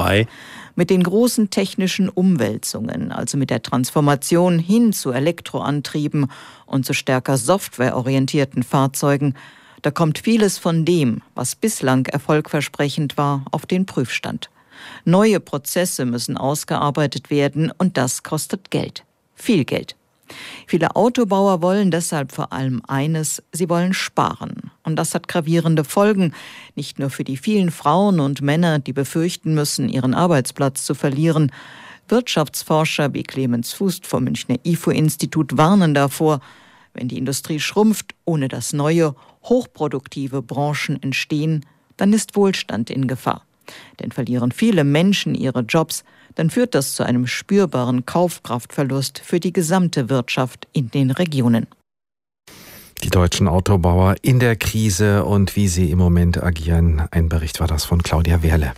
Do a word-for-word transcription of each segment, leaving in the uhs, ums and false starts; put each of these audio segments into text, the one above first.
vorbei. Mit den großen technischen Umwälzungen, also mit der Transformation hin zu Elektroantrieben und zu stärker softwareorientierten Fahrzeugen, da kommt vieles von dem, was bislang erfolgversprechend war, auf den Prüfstand. Neue Prozesse müssen ausgearbeitet werden und das kostet Geld. Viel Geld. Viele Autobauer wollen deshalb vor allem eines, sie wollen sparen. Und das hat gravierende Folgen, nicht nur für die vielen Frauen und Männer, die befürchten müssen, ihren Arbeitsplatz zu verlieren. Wirtschaftsforscher wie Clemens Fußt vom Münchner I F O-Institut warnen davor, wenn die Industrie schrumpft, ohne dass neue, hochproduktive Branchen entstehen, dann ist Wohlstand in Gefahr. Denn verlieren viele Menschen ihre Jobs, dann führt das zu einem spürbaren Kaufkraftverlust für die gesamte Wirtschaft in den Regionen. Die deutschen Autobauer in der Krise und wie sie im Moment agieren. Ein Bericht war das von Claudia Wehrle.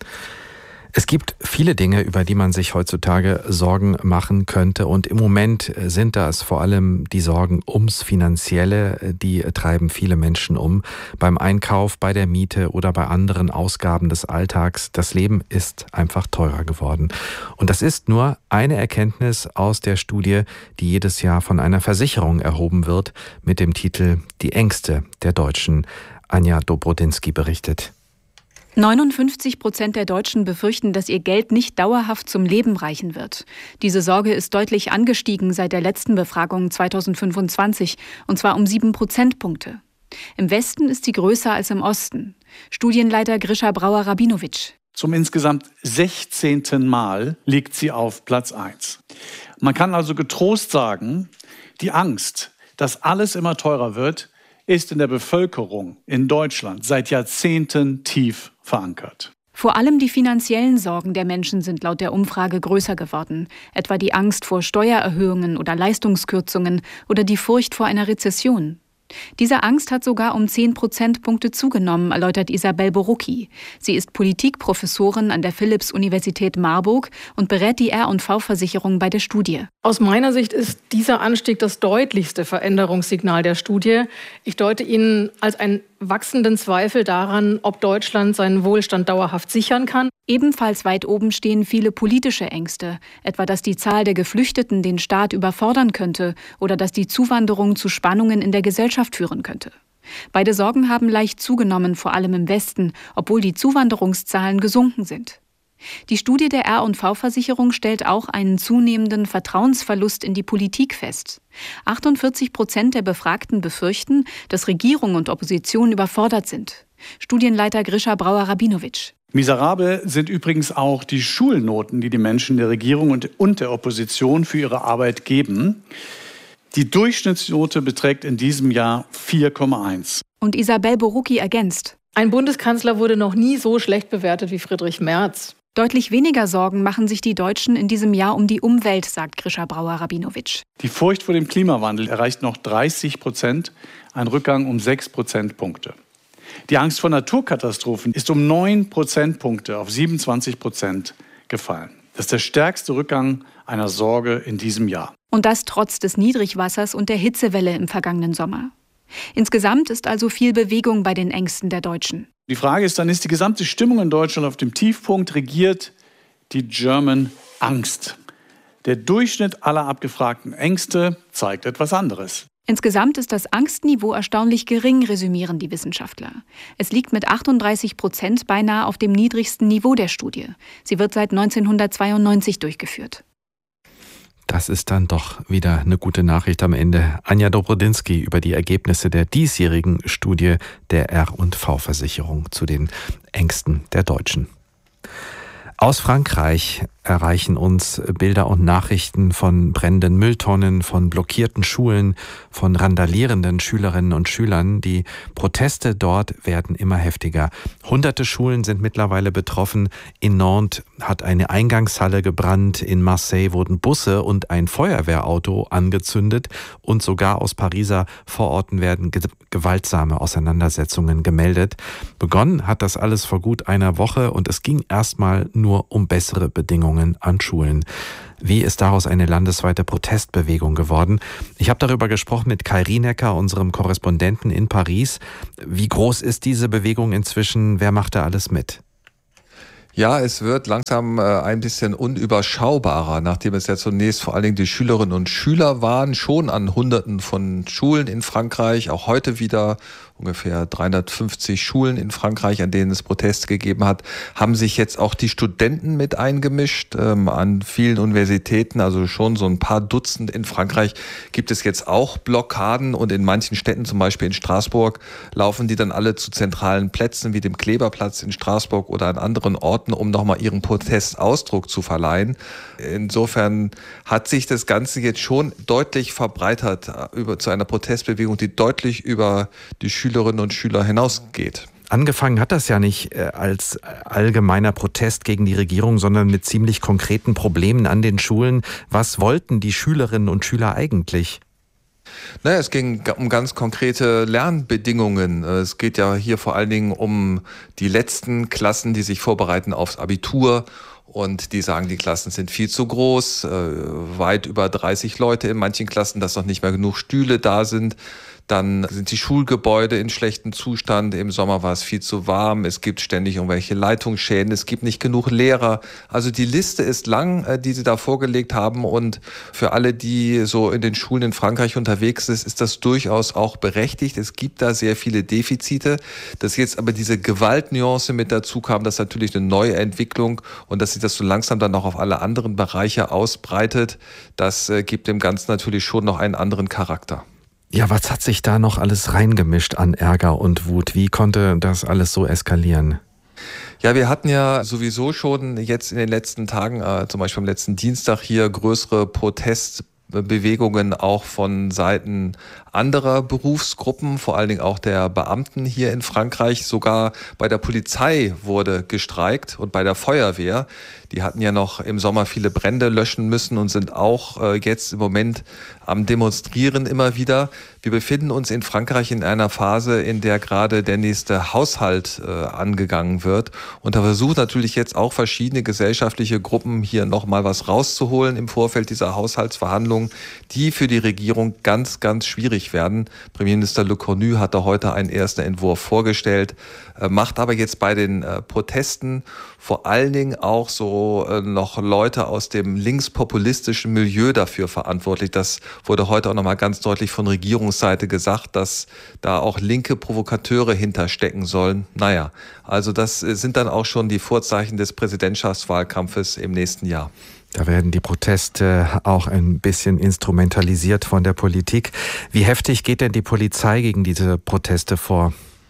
Es gibt viele Dinge, über die man sich heutzutage Sorgen machen könnte. Und im Moment sind das vor allem die Sorgen ums Finanzielle, die treiben viele Menschen um. Beim Einkauf, bei der Miete oder bei anderen Ausgaben des Alltags. Das Leben ist einfach teurer geworden. Und das ist nur eine Erkenntnis aus der Studie, die jedes Jahr von einer Versicherung erhoben wird, mit dem Titel Die Ängste der Deutschen. Anja Dobrodinsky berichtet. neunundfünfzig Prozent der Deutschen befürchten, dass ihr Geld nicht dauerhaft zum Leben reichen wird. Diese Sorge ist deutlich angestiegen seit der letzten Befragung zweitausendfünfundzwanzig, und zwar um sieben Prozentpunkte. Im Westen ist sie größer als im Osten. Studienleiter Grisha Brauer-Rabinowitsch. Zum insgesamt sechzehnten Mal liegt sie auf Platz eins. Man kann also getrost sagen, die Angst, dass alles immer teurer wird, ist in der Bevölkerung in Deutschland seit Jahrzehnten tief verankert. Vor allem die finanziellen Sorgen der Menschen sind laut der Umfrage größer geworden. Etwa die Angst vor Steuererhöhungen oder Leistungskürzungen oder die Furcht vor einer Rezession. Diese Angst hat sogar um zehn Prozentpunkte zugenommen, erläutert Isabel Borucki. Sie ist Politikprofessorin an der Philipps-Universität Marburg und berät die R und V-Versicherung bei der Studie. Aus meiner Sicht ist dieser Anstieg das deutlichste Veränderungssignal der Studie. Ich deute ihn als einen wachsenden Zweifel daran, ob Deutschland seinen Wohlstand dauerhaft sichern kann. Ebenfalls weit oben stehen viele politische Ängste, etwa dass die Zahl der Geflüchteten den Staat überfordern könnte oder dass die Zuwanderung zu Spannungen in der Gesellschaft führen könnte. Beide Sorgen haben leicht zugenommen, vor allem im Westen, obwohl die Zuwanderungszahlen gesunken sind. Die Studie der R und V-Versicherung stellt auch einen zunehmenden Vertrauensverlust in die Politik fest. achtundvierzig Prozent der Befragten befürchten, dass Regierung und Opposition überfordert sind. Studienleiter Grisha Brauer-Rabinowitsch. Miserabel sind übrigens auch die Schulnoten, die die Menschen der Regierung und der Opposition für ihre Arbeit geben. Die Durchschnittsnote beträgt in diesem Jahr vier Komma eins. Und Isabel Borucki ergänzt. Ein Bundeskanzler wurde noch nie so schlecht bewertet wie Friedrich Merz. Deutlich weniger Sorgen machen sich die Deutschen in diesem Jahr um die Umwelt, sagt Grisha Brauer-Rabinowitsch. Die Furcht vor dem Klimawandel erreicht noch dreißig Prozent, ein Rückgang um sechs Prozentpunkte. Die Angst vor Naturkatastrophen ist um neun Prozentpunkte auf siebenundzwanzig Prozent gefallen. Das ist der stärkste Rückgang einer Sorge in diesem Jahr. Und das trotz des Niedrigwassers und der Hitzewelle im vergangenen Sommer. Insgesamt ist also viel Bewegung bei den Ängsten der Deutschen. Die Frage ist dann, ist die gesamte Stimmung in Deutschland auf dem Tiefpunkt, regiert die German Angst? Der Durchschnitt aller abgefragten Ängste zeigt etwas anderes. Insgesamt ist das Angstniveau erstaunlich gering, resümieren die Wissenschaftler. Es liegt mit achtunddreißig Prozent beinahe auf dem niedrigsten Niveau der Studie. Sie wird seit neunzehnhundertzweiundneunzig durchgeführt. Das ist dann doch wieder eine gute Nachricht am Ende. Anja Dobrodinsky über die Ergebnisse der diesjährigen Studie der R und V-Versicherung zu den Ängsten der Deutschen. Aus Frankreich erreichen uns Bilder und Nachrichten von brennenden Mülltonnen, von blockierten Schulen, von randalierenden Schülerinnen und Schülern. Die Proteste dort werden immer heftiger. Hunderte Schulen sind mittlerweile betroffen. In Nantes hat eine Eingangshalle gebrannt. In Marseille wurden Busse und ein Feuerwehrauto angezündet. Und sogar aus Pariser Vororten werden ge- gewaltsame Auseinandersetzungen gemeldet. Begonnen hat das alles vor gut einer Woche und es ging erstmal nur um bessere Bedingungen an Schulen. Wie ist daraus eine landesweite Protestbewegung geworden? Ich habe darüber gesprochen mit Kai Rienecker, unserem Korrespondenten in Paris. Wie groß ist diese Bewegung inzwischen? Wer macht da alles mit? Ja, es wird langsam äh, ein bisschen unüberschaubarer, nachdem es ja zunächst vor allen Dingen die Schülerinnen und Schüler waren, schon an Hunderten von Schulen in Frankreich, auch heute wieder ungefähr dreihundertfünfzig Schulen in Frankreich, an denen es Proteste gegeben hat, haben sich jetzt auch die Studenten mit eingemischt. Ähm, an vielen Universitäten, also schon so ein paar Dutzend in Frankreich, gibt es jetzt auch Blockaden und in manchen Städten, zum Beispiel in Straßburg, laufen die dann alle zu zentralen Plätzen wie dem Kleberplatz in Straßburg oder an anderen Orten, um nochmal ihren Protest Ausdruck zu verleihen. Insofern hat sich das Ganze jetzt schon deutlich verbreitert über, zu einer Protestbewegung, die deutlich über die Schülerinnen und Schüler hinausgeht. Angefangen hat das ja nicht als allgemeiner Protest gegen die Regierung, sondern mit ziemlich konkreten Problemen an den Schulen. Was wollten die Schülerinnen und Schüler eigentlich? Naja, es ging um ganz konkrete Lernbedingungen. Es geht ja hier vor allen Dingen um die letzten Klassen, die sich vorbereiten aufs Abitur. Und die sagen, die Klassen sind viel zu groß, äh, weit über dreißig Leute in manchen Klassen, dass noch nicht mehr genug Stühle da sind. Dann sind die Schulgebäude in schlechtem Zustand. Im Sommer war es viel zu warm. Es gibt ständig irgendwelche Leitungsschäden. Es gibt nicht genug Lehrer. Also die Liste ist lang, die sie da vorgelegt haben. Und für alle, die so in den Schulen in Frankreich unterwegs sind, ist das durchaus auch berechtigt. Es gibt da sehr viele Defizite. Dass jetzt aber diese Gewaltnuance mit dazu kam, das ist natürlich eine neue Entwicklung. Und dass sich das so langsam dann auch auf alle anderen Bereiche ausbreitet, das gibt dem Ganzen natürlich schon noch einen anderen Charakter. Ja, was hat sich da noch alles reingemischt an Ärger und Wut? Wie konnte das alles so eskalieren? Ja, wir hatten ja sowieso schon jetzt in den letzten Tagen, äh, zum Beispiel am letzten Dienstag hier größere Protestbewegungen auch von Seiten anderer Berufsgruppen, vor allen Dingen auch der Beamten hier in Frankreich. Sogar bei der Polizei wurde gestreikt und bei der Feuerwehr. Die hatten ja noch im Sommer viele Brände löschen müssen und sind auch äh, jetzt im Moment am Demonstrieren immer wieder. Wir befinden uns in Frankreich in einer Phase, in der gerade der nächste Haushalt äh, angegangen wird. Und da versucht natürlich jetzt auch verschiedene gesellschaftliche Gruppen hier nochmal was rauszuholen im Vorfeld dieser Haushaltsverhandlungen, die für die Regierung ganz, ganz schwierig werden. Premierminister Le Cornu hatte heute einen ersten Entwurf vorgestellt, äh, macht aber jetzt bei den äh, Protesten vor allen Dingen auch so äh, noch Leute aus dem linkspopulistischen Milieu dafür verantwortlich. Das wurde heute auch nochmal ganz deutlich von Regierungsseite gesagt, dass da auch linke Provokateure hinterstecken sollen. Naja, also das sind dann auch schon die Vorzeichen des Präsidentschaftswahlkampfes im nächsten Jahr. Da werden die Proteste auch ein bisschen instrumentalisiert von der Politik. Wie heftig geht denn die Polizei gegen diese Proteste vor?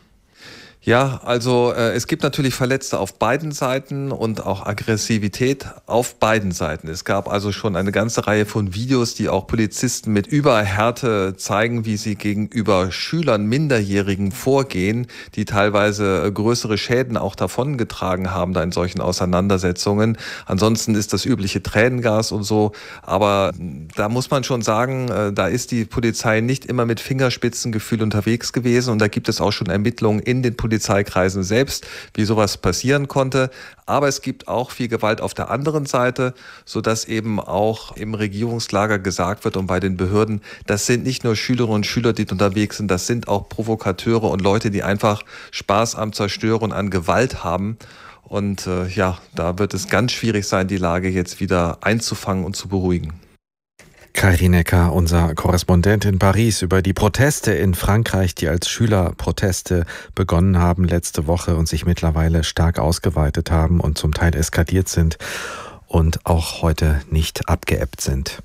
Ja, also äh, es gibt natürlich Verletzte auf beiden Seiten und auch Aggressivität auf beiden Seiten. Es gab also schon eine ganze Reihe von Videos, die auch Polizisten mit Überhärte zeigen, wie sie gegenüber Schülern, Minderjährigen vorgehen, die teilweise größere Schäden auch davongetragen haben da in solchen Auseinandersetzungen. Ansonsten ist das übliche Tränengas und so. Aber da muss man schon sagen, äh, da ist die Polizei nicht immer mit Fingerspitzengefühl unterwegs gewesen. Und da gibt es auch schon Ermittlungen in den Polizeikreisen selbst, wie sowas passieren konnte. Aber es gibt auch viel Gewalt auf der anderen Seite, sodass eben auch im Regierungslager gesagt wird und bei den Behörden, das sind nicht nur Schülerinnen und Schüler, die unterwegs sind, das sind auch Provokateure und Leute, die einfach Spaß am Zerstören, an Gewalt haben. Und äh, ja, da wird es ganz schwierig sein, die Lage jetzt wieder einzufangen und zu beruhigen. Kai Rinecker, unser Korrespondent in Paris, über die Proteste in Frankreich, die als Schülerproteste begonnen haben letzte Woche und sich mittlerweile stark ausgeweitet haben und zum Teil eskaliert sind und auch heute nicht abgeebbt sind.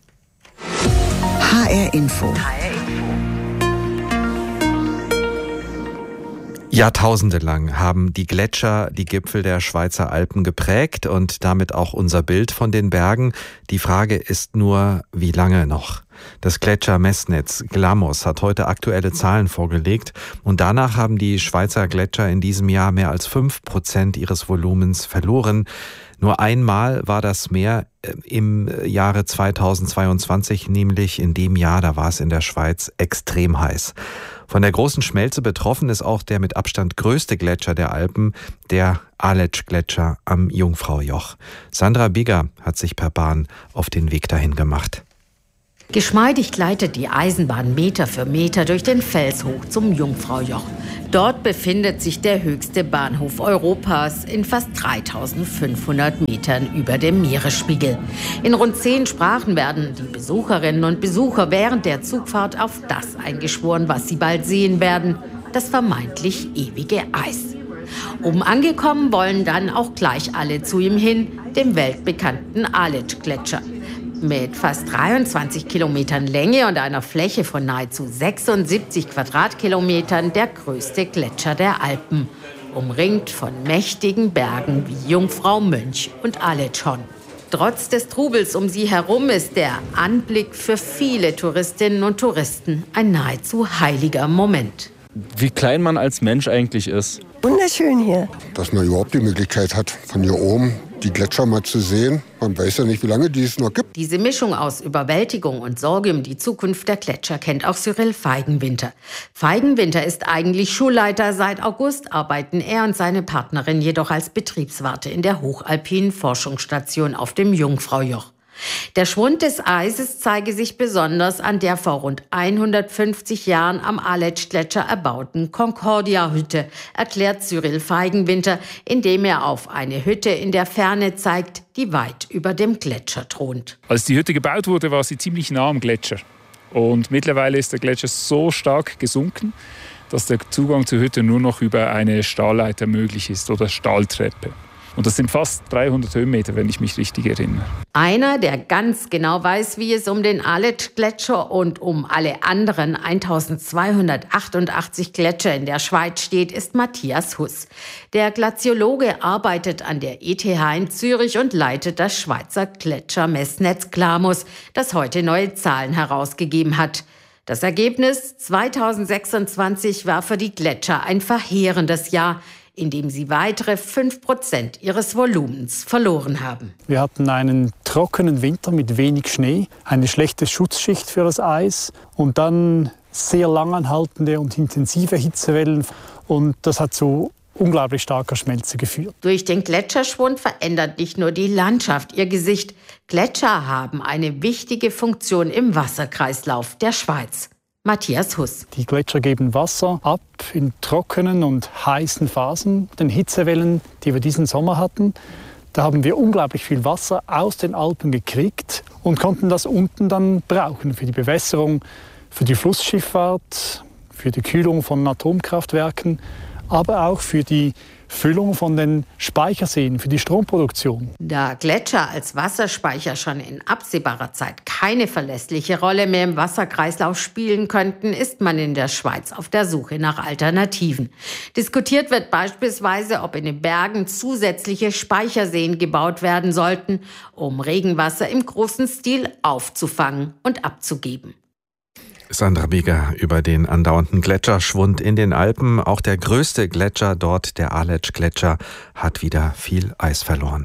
H R Info. Jahrtausende lang haben die Gletscher die Gipfel der Schweizer Alpen geprägt und damit auch unser Bild von den Bergen. Die Frage ist nur, wie lange noch? Das Gletschermessnetz GLAMOS hat heute aktuelle Zahlen vorgelegt und danach haben die Schweizer Gletscher in diesem Jahr mehr als fünf Prozent ihres Volumens verloren. Nur einmal war das Meer im Jahre zweitausendzweiundzwanzig, nämlich in dem Jahr, da war es in der Schweiz extrem heiß. Von der großen Schmelze betroffen ist auch der mit Abstand größte Gletscher der Alpen, der Aletsch-Gletscher am Jungfraujoch. Sandra Bigger hat sich per Bahn auf den Weg dahin gemacht. Geschmeidig gleitet die Eisenbahn Meter für Meter durch den Fels hoch zum Jungfraujoch. Dort befindet sich der höchste Bahnhof Europas in fast dreitausendfünfhundert Metern über dem Meeresspiegel. In rund zehn Sprachen werden die Besucherinnen und Besucher während der Zugfahrt auf das eingeschworen, was sie bald sehen werden: das vermeintlich ewige Eis. Oben angekommen wollen dann auch gleich alle zu ihm hin, dem weltbekannten Aletsch-Gletscher. Mit fast dreiundzwanzig Kilometern Länge und einer Fläche von nahezu sechsundsiebzig Quadratkilometern der größte Gletscher der Alpen, umringt von mächtigen Bergen wie Jungfrau, Mönch und Aletschhorn. Trotz des Trubels um sie herum ist der Anblick für viele Touristinnen und Touristen ein nahezu heiliger Moment. Wie klein man als Mensch eigentlich ist. Wunderschön hier. Dass man überhaupt die Möglichkeit hat, von hier oben die Gletscher mal zu sehen. Man weiß ja nicht, wie lange die es noch gibt. Diese Mischung aus Überwältigung und Sorge um die Zukunft der Gletscher kennt auch Cyril Feigenwinter. Feigenwinter ist eigentlich Schulleiter. Seit August arbeiten er und seine Partnerin jedoch als Betriebswarte in der hochalpinen Forschungsstation auf dem Jungfraujoch. Der Schwund des Eises zeige sich besonders an der vor rund hundertfünfzig Jahren am Aletsch-Gletscher erbauten Concordia-Hütte, erklärt Cyril Feigenwinter, indem er auf eine Hütte in der Ferne zeigt, die weit über dem Gletscher thront. Als die Hütte gebaut wurde, war sie ziemlich nah am Gletscher. Und mittlerweile ist der Gletscher so stark gesunken, dass der Zugang zur Hütte nur noch über eine Stahlleiter möglich ist oder Stahltreppe. Und das sind fast dreihundert Höhenmeter, wenn ich mich richtig erinnere. Einer, der ganz genau weiß, wie es um den Aletsch-Gletscher und um alle anderen eintausendzweihundertachtundachtzig Gletscher in der Schweiz steht, ist Matthias Huss. Der Glaziologe arbeitet an der E T H in Zürich und leitet das Schweizer Gletschermessnetz Glamus, das heute neue Zahlen herausgegeben hat. Das Ergebnis zweitausendsechsundzwanzig war für die Gletscher ein verheerendes Jahr, in dem sie weitere fünf Prozent ihres Volumens verloren haben. Wir hatten einen trockenen Winter mit wenig Schnee, eine schlechte Schutzschicht für das Eis und dann sehr langanhaltende und intensive Hitzewellen. Und das hat zu unglaublich starker Schmelze geführt. Durch den Gletscherschwund verändert nicht nur die Landschaft ihr Gesicht. Gletscher haben eine wichtige Funktion im Wasserkreislauf der Schweiz. Matthias Huss. Die Gletscher geben Wasser ab in trockenen und heißen Phasen. Den Hitzewellen, die wir diesen Sommer hatten, da haben wir unglaublich viel Wasser aus den Alpen gekriegt und konnten das unten dann brauchen für die Bewässerung, für die Flussschifffahrt, für die Kühlung von Atomkraftwerken, aber auch für die Füllung von den Speicherseen, für die Stromproduktion. Da Gletscher als Wasserspeicher schon in absehbarer Zeit keine verlässliche Rolle mehr im Wasserkreislauf spielen könnten, ist man in der Schweiz auf der Suche nach Alternativen. Diskutiert wird beispielsweise, ob in den Bergen zusätzliche Speicherseen gebaut werden sollten, um Regenwasser im großen Stil aufzufangen und abzugeben. Sandra Bieger über den andauernden Gletscherschwund in den Alpen. Auch der größte Gletscher dort, der Aletsch-Gletscher, hat wieder viel Eis verloren.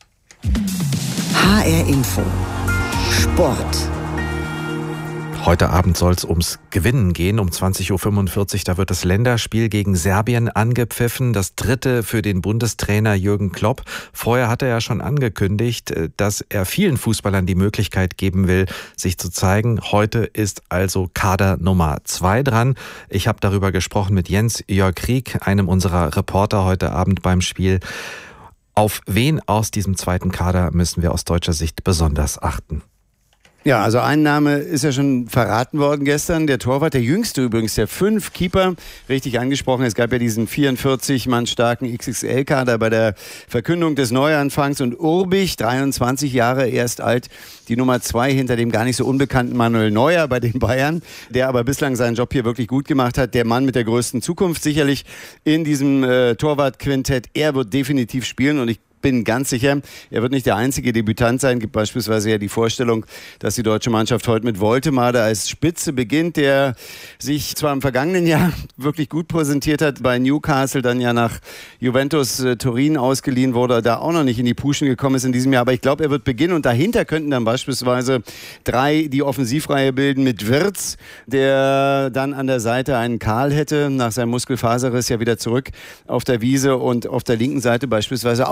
H R Info Sport. Heute Abend soll es ums Gewinnen gehen, um zwanzig Uhr fünfundvierzig. Da wird das Länderspiel gegen Serbien angepfiffen, das dritte für den Bundestrainer Jürgen Klopp. Vorher hat er ja schon angekündigt, dass er vielen Fußballern die Möglichkeit geben will, sich zu zeigen. Heute ist also Kader Nummer zwei dran. Ich habe darüber gesprochen mit Jens Jörg Krieg, einem unserer Reporter heute Abend beim Spiel. Auf wen aus diesem zweiten Kader müssen wir aus deutscher Sicht besonders achten? Ja, also ein Name ist ja schon verraten worden gestern. Der Torwart, der jüngste übrigens, der fünf Keeper, richtig angesprochen. Es gab ja diesen vierundvierzig Mann starken X X L-Kader bei der Verkündung des Neuanfangs. Und Urbich, dreiundzwanzig Jahre erst alt, die Nummer zwei hinter dem gar nicht so unbekannten Manuel Neuer bei den Bayern, der aber bislang seinen Job hier wirklich gut gemacht hat. Der Mann mit der größten Zukunft sicherlich in diesem äh, Torwartquintett. Er wird definitiv spielen und ich bin ganz sicher, er wird nicht der einzige Debütant sein. Es gibt beispielsweise ja die Vorstellung, dass die deutsche Mannschaft heute mit Woltemade als Spitze beginnt, der sich zwar im vergangenen Jahr wirklich gut präsentiert hat, bei Newcastle dann ja nach Juventus äh, Turin ausgeliehen wurde, da auch noch nicht in die Puschen gekommen ist in diesem Jahr. Aber ich glaube, er wird beginnen und dahinter könnten dann beispielsweise drei die Offensivreihe bilden mit Wirtz, der dann an der Seite einen Karl hätte, nach seinem Muskelfaserriss ja wieder zurück auf der Wiese und auf der linken Seite beispielsweise auch ein Debütant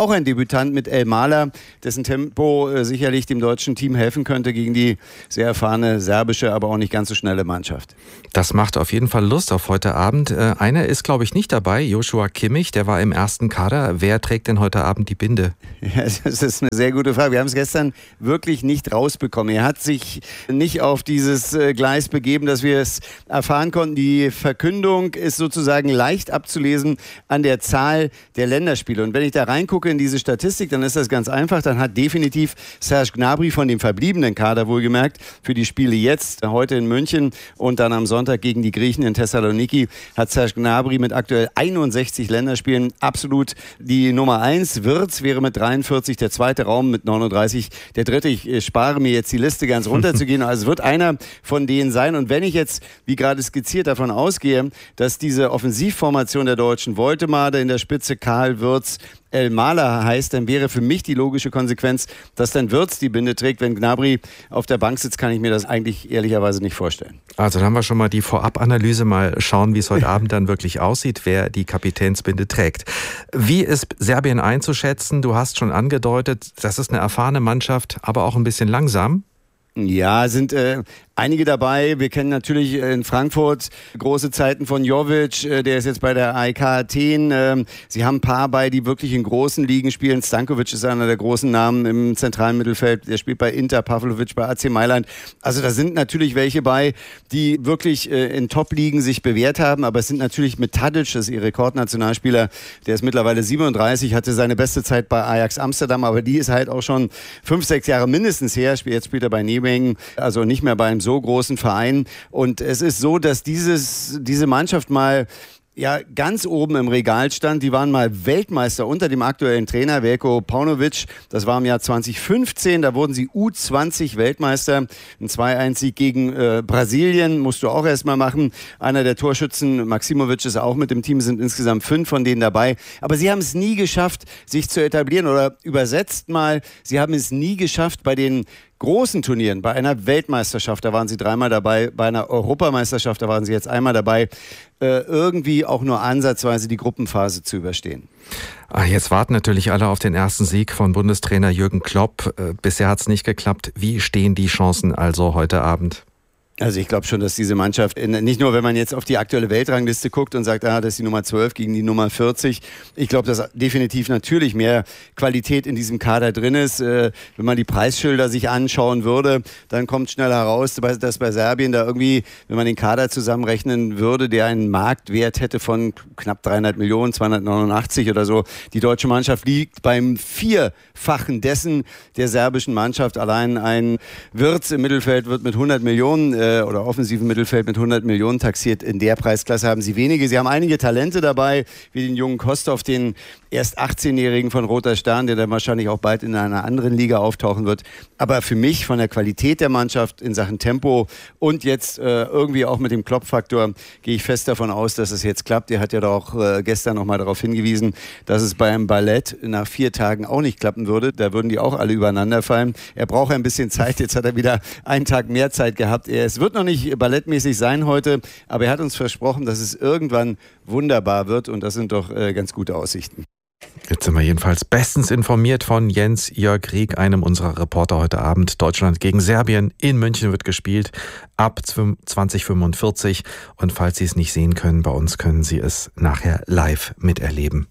Debütant mit Elmaler, dessen Tempo äh, sicherlich dem deutschen Team helfen könnte gegen die sehr erfahrene serbische, aber auch nicht ganz so schnelle Mannschaft. Das macht auf jeden Fall Lust auf heute Abend. Äh, einer ist, glaube ich, nicht dabei, Joshua Kimmich, der war im ersten Kader. Wer trägt denn heute Abend die Binde? Ja, das ist eine sehr gute Frage. Wir haben es gestern wirklich nicht rausbekommen. Er hat sich nicht auf dieses äh, Gleis begeben, dass wir es erfahren konnten. Die Verkündung ist sozusagen leicht abzulesen an der Zahl der Länderspiele. Und wenn ich da reingucke in diese Statistik, dann ist das ganz einfach. Dann hat definitiv Serge Gnabry von dem verbliebenen Kader wohlgemerkt für die Spiele jetzt, heute in München und dann am Sonntag gegen die Griechen in Thessaloniki, hat Serge Gnabry mit aktuell einundsechzig Länderspielen absolut die Nummer eins. Wirtz wäre mit dreiundvierzig der zweite, Raum mit neununddreißig der dritte. Ich spare mir jetzt die Liste ganz runterzugehen. Also es wird einer von denen sein. Und wenn ich jetzt, wie gerade skizziert, davon ausgehe, dass diese Offensivformation der Deutschen Woltemade in der Spitze Karl Wirtz Elmaler heißt, dann wäre für mich die logische Konsequenz, dass dann Wirtz die Binde trägt. Wenn Gnabry auf der Bank sitzt, kann ich mir das eigentlich ehrlicherweise nicht vorstellen. Also dann haben wir schon mal die Vorabanalyse, mal schauen, wie es heute Abend dann wirklich aussieht, wer die Kapitänsbinde trägt. Wie ist Serbien einzuschätzen? Du hast schon angedeutet, das ist eine erfahrene Mannschaft, aber auch ein bisschen langsam. Ja, sind äh, einige dabei. Wir kennen natürlich in Frankfurt große Zeiten von Jovic, äh, der ist jetzt bei der A E K Athen. Ähm, sie haben ein paar bei, die wirklich in großen Ligen spielen. Stankovic ist einer der großen Namen im zentralen Mittelfeld. Der spielt bei Inter, Pavlovic bei A C Mailand. Also da sind natürlich welche bei, die wirklich äh, in Top-Ligen sich bewährt haben. Aber es sind natürlich mit Tadic, das ist ihr Rekordnationalspieler, der ist mittlerweile siebenunddreißig, hatte seine beste Zeit bei Ajax Amsterdam, aber die ist halt auch schon fünf, sechs Jahre mindestens her. Jetzt spielt er bei Nebel. Also nicht mehr bei einem so großen Verein. Und es ist so, dass dieses, diese Mannschaft mal ja ganz oben im Regal stand. Die waren mal Weltmeister unter dem aktuellen Trainer Veljko Paunovic. Das war im Jahr zwanzig fünfzehn. Da wurden sie U zwanzig Weltmeister. Ein zwei eins Sieg gegen äh, Brasilien musst du auch erstmal machen. Einer der Torschützen, Maximovic, ist auch mit dem Team, sind insgesamt fünf von denen dabei. Aber sie haben es nie geschafft, sich zu etablieren. Oder übersetzt mal, sie haben es nie geschafft, bei den großen Turnieren, bei einer Weltmeisterschaft, da waren sie dreimal dabei, bei einer Europameisterschaft, da waren sie jetzt einmal dabei, äh, irgendwie auch nur ansatzweise die Gruppenphase zu überstehen. Ah, jetzt warten natürlich alle auf den ersten Sieg von Bundestrainer Jürgen Klopp. Äh, bisher hat es nicht geklappt. Wie stehen die Chancen also heute Abend? Also ich glaube schon, dass diese Mannschaft, nicht nur wenn man jetzt auf die aktuelle Weltrangliste guckt und sagt, ah, das ist die Nummer zwölf gegen die Nummer vierzig, ich glaube, dass definitiv natürlich mehr Qualität in diesem Kader drin ist. Wenn man die Preisschilder sich anschauen würde, dann kommt schnell heraus, dass bei Serbien da irgendwie, wenn man den Kader zusammenrechnen würde, der einen Marktwert hätte von knapp dreihundert Millionen, zweihundertneunundachtzig oder so. Die deutsche Mannschaft liegt beim Vierfachen dessen der serbischen Mannschaft. Allein ein Wirtz im Mittelfeld wird mit hundert Millionen oder offensiven Mittelfeld mit hundert Millionen taxiert. In der Preisklasse haben sie wenige. Sie haben einige Talente dabei, wie den jungen Kostov, den erst achtzehnjährigen von Roter Stern, der dann wahrscheinlich auch bald in einer anderen Liga auftauchen wird. Aber für mich von der Qualität der Mannschaft in Sachen Tempo und jetzt äh, irgendwie auch mit dem Klopp-Faktor gehe ich fest davon aus, dass es jetzt klappt. Er hat ja doch äh, gestern noch mal darauf hingewiesen, dass es beim Ballett nach vier Tagen auch nicht klappen würde. Da würden die auch alle übereinander fallen. Er braucht ein bisschen Zeit. Jetzt hat er wieder einen Tag mehr Zeit gehabt. Er ist Es wird noch nicht ballettmäßig sein heute, aber er hat uns versprochen, dass es irgendwann wunderbar wird und das sind doch äh, ganz gute Aussichten. Jetzt sind wir jedenfalls bestens informiert von Jens-Jörg Rieck, einem unserer Reporter heute Abend. Deutschland gegen Serbien in München wird gespielt ab zwanzig fünfundvierzig und falls Sie es nicht sehen können, bei uns können Sie es nachher live miterleben.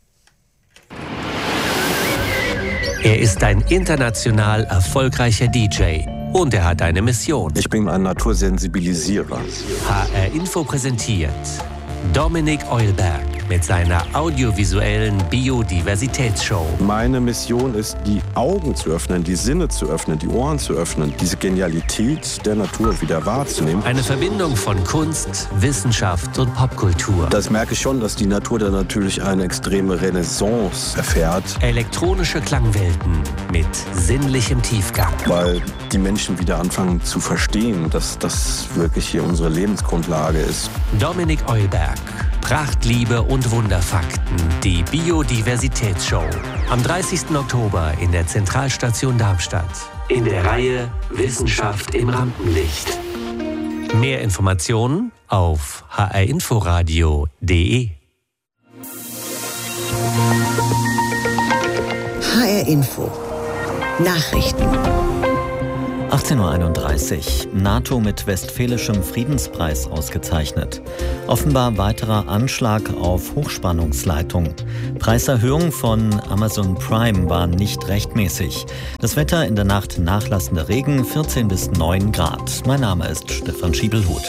Er ist ein international erfolgreicher D J. Und er hat eine Mission. Ich bin ein Natursensibilisierer. H R Info präsentiert Dominik Eulberg mit seiner audiovisuellen Biodiversitätsshow. Meine Mission ist, die Augen zu öffnen, die Sinne zu öffnen, die Ohren zu öffnen, diese Genialität der Natur wieder wahrzunehmen. Eine Verbindung von Kunst, Wissenschaft und Popkultur. Das merke ich schon, dass die Natur da natürlich eine extreme Renaissance erfährt. Elektronische Klangwelten mit sinnlichem Tiefgang. Weil die Menschen wieder anfangen zu verstehen, dass das wirklich hier unsere Lebensgrundlage ist. Dominik Eulberg. Pracht, Liebe und Wunderfakten. Die Biodiversitätsshow. Am dreißigsten Oktober in der Zentralstation Darmstadt. In der Reihe Wissenschaft im Rampenlicht. Mehr Informationen auf h r inforadio punkt d e. H R Info. Nachrichten. achtzehn Uhr einunddreißig. NATO mit Westfälischem Friedenspreis ausgezeichnet. Offenbar weiterer Anschlag auf Hochspannungsleitung. Preiserhöhung von Amazon Prime war nicht rechtmäßig. Das Wetter in der Nacht nachlassender Regen, vierzehn bis neun Grad. Mein Name ist Stefan Schiebelhut.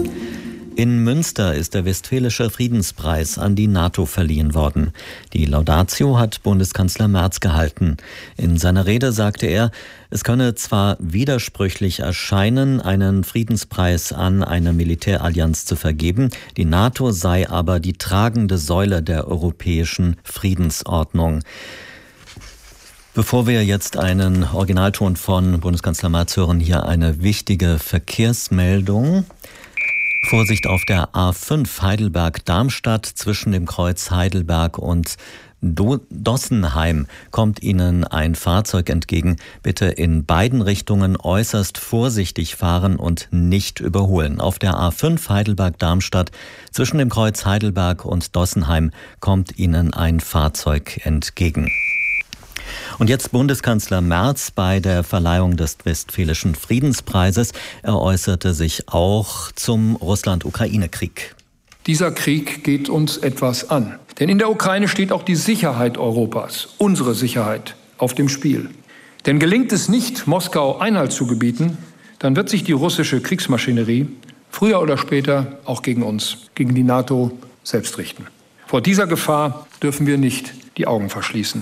In Münster ist der Westfälische Friedenspreis an die NATO verliehen worden. Die Laudatio hat Bundeskanzler Merz gehalten. In seiner Rede sagte er, es könne zwar widersprüchlich erscheinen, einen Friedenspreis an eine Militärallianz zu vergeben, die NATO sei aber die tragende Säule der europäischen Friedensordnung. Bevor wir jetzt einen Originalton von Bundeskanzler Merz hören, hier eine wichtige Verkehrsmeldung. Vorsicht auf der A fünf Heidelberg-Darmstadt zwischen dem Kreuz Heidelberg und Do- Dossenheim kommt Ihnen ein Fahrzeug entgegen. Bitte in beiden Richtungen äußerst vorsichtig fahren und nicht überholen. Auf der A fünf Heidelberg-Darmstadt zwischen dem Kreuz Heidelberg und Dossenheim kommt Ihnen ein Fahrzeug entgegen. Und jetzt Bundeskanzler Merz bei der Verleihung des Westfälischen Friedenspreises. Er äußerte sich auch zum Russland-Ukraine-Krieg. Dieser Krieg geht uns etwas an. Denn in der Ukraine steht auch die Sicherheit Europas, unsere Sicherheit, auf dem Spiel. Denn gelingt es nicht, Moskau Einhalt zu gebieten, dann wird sich die russische Kriegsmaschinerie früher oder später auch gegen uns, gegen die NATO selbst richten. Vor dieser Gefahr dürfen wir nicht die Augen verschließen.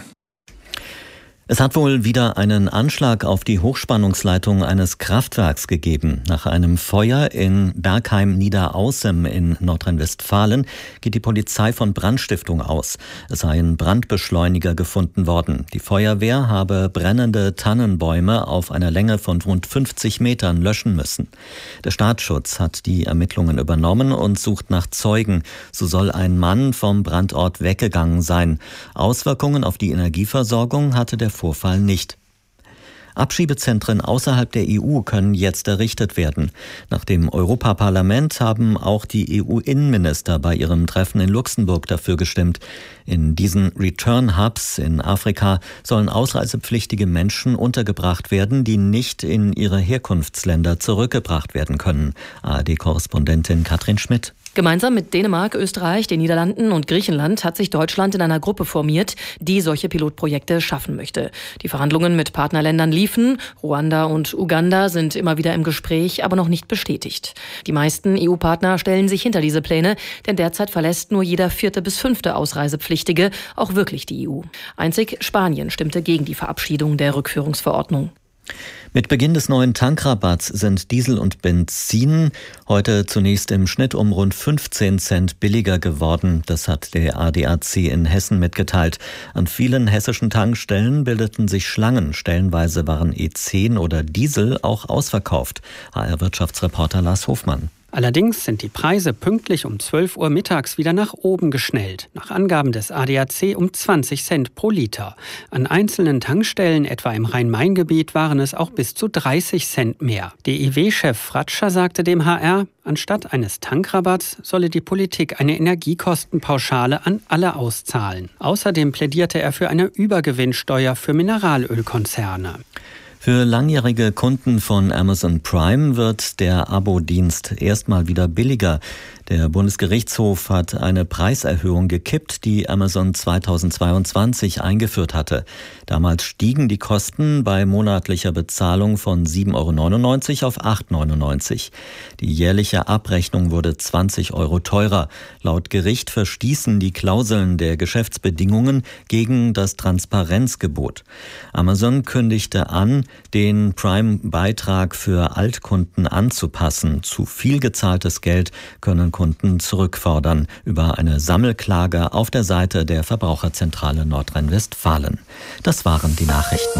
Es hat wohl wieder einen Anschlag auf die Hochspannungsleitung eines Kraftwerks gegeben. Nach einem Feuer in Bergheim-Niederaußem in Nordrhein-Westfalen geht die Polizei von Brandstiftung aus. Es sei ein Brandbeschleuniger gefunden worden. Die Feuerwehr habe brennende Tannenbäume auf einer Länge von rund fünfzig Metern löschen müssen. Der Staatsschutz hat die Ermittlungen übernommen und sucht nach Zeugen. So soll ein Mann vom Brandort weggegangen sein. Auswirkungen auf die Energieversorgung hatte der Vorfall nicht. Abschiebezentren außerhalb der E U können jetzt errichtet werden. Nach dem Europaparlament haben auch die E U-Innenminister bei ihrem Treffen in Luxemburg dafür gestimmt. In diesen Return-Hubs in Afrika sollen ausreisepflichtige Menschen untergebracht werden, die nicht in ihre Herkunftsländer zurückgebracht werden können. A R D-Korrespondentin Katrin Schmidt. Gemeinsam mit Dänemark, Österreich, den Niederlanden und Griechenland hat sich Deutschland in einer Gruppe formiert, die solche Pilotprojekte schaffen möchte. Die Verhandlungen mit Partnerländern liefen. Ruanda und Uganda sind immer wieder im Gespräch, aber noch nicht bestätigt. Die meisten E U-Partner stellen sich hinter diese Pläne, denn derzeit verlässt nur jeder vierte bis fünfte Ausreisepflichtige auch wirklich die E U. Einzig Spanien stimmte gegen die Verabschiedung der Rückführungsverordnung. Mit Beginn des neuen Tankrabatts sind Diesel und Benzin heute zunächst im Schnitt um rund fünfzehn Cent billiger geworden. Das hat der A D A C in Hessen mitgeteilt. An vielen hessischen Tankstellen bildeten sich Schlangen. Stellenweise waren E zehn oder Diesel auch ausverkauft. H R-Wirtschaftsreporter Lars Hofmann. Allerdings sind die Preise pünktlich um zwölf Uhr mittags wieder nach oben geschnellt. Nach Angaben des A D A C um zwanzig Cent pro Liter. An einzelnen Tankstellen, etwa im Rhein-Main-Gebiet, waren es auch bis zu dreißig Cent mehr. D I W-Chef Fratscher sagte dem H R, anstatt eines Tankrabatts solle die Politik eine Energiekostenpauschale an alle auszahlen. Außerdem plädierte er für eine Übergewinnsteuer für Mineralölkonzerne. Für langjährige Kunden von Amazon Prime wird der Abo-Dienst erstmal wieder billiger. Der Bundesgerichtshof hat eine Preiserhöhung gekippt, die Amazon zweitausendzweiundzwanzig eingeführt hatte. Damals stiegen die Kosten bei monatlicher Bezahlung von sieben Euro neunundneunzig auf acht Euro neunundneunzig. Die jährliche Abrechnung wurde zwanzig Euro teurer. Laut Gericht verstießen die Klauseln der Geschäftsbedingungen gegen das Transparenzgebot. Amazon kündigte an, den Prime-Beitrag für Altkunden anzupassen. Zu viel gezahltes Geld können Kunden zurückfordern über eine Sammelklage auf der Seite der Verbraucherzentrale Nordrhein-Westfalen. Das waren die Nachrichten.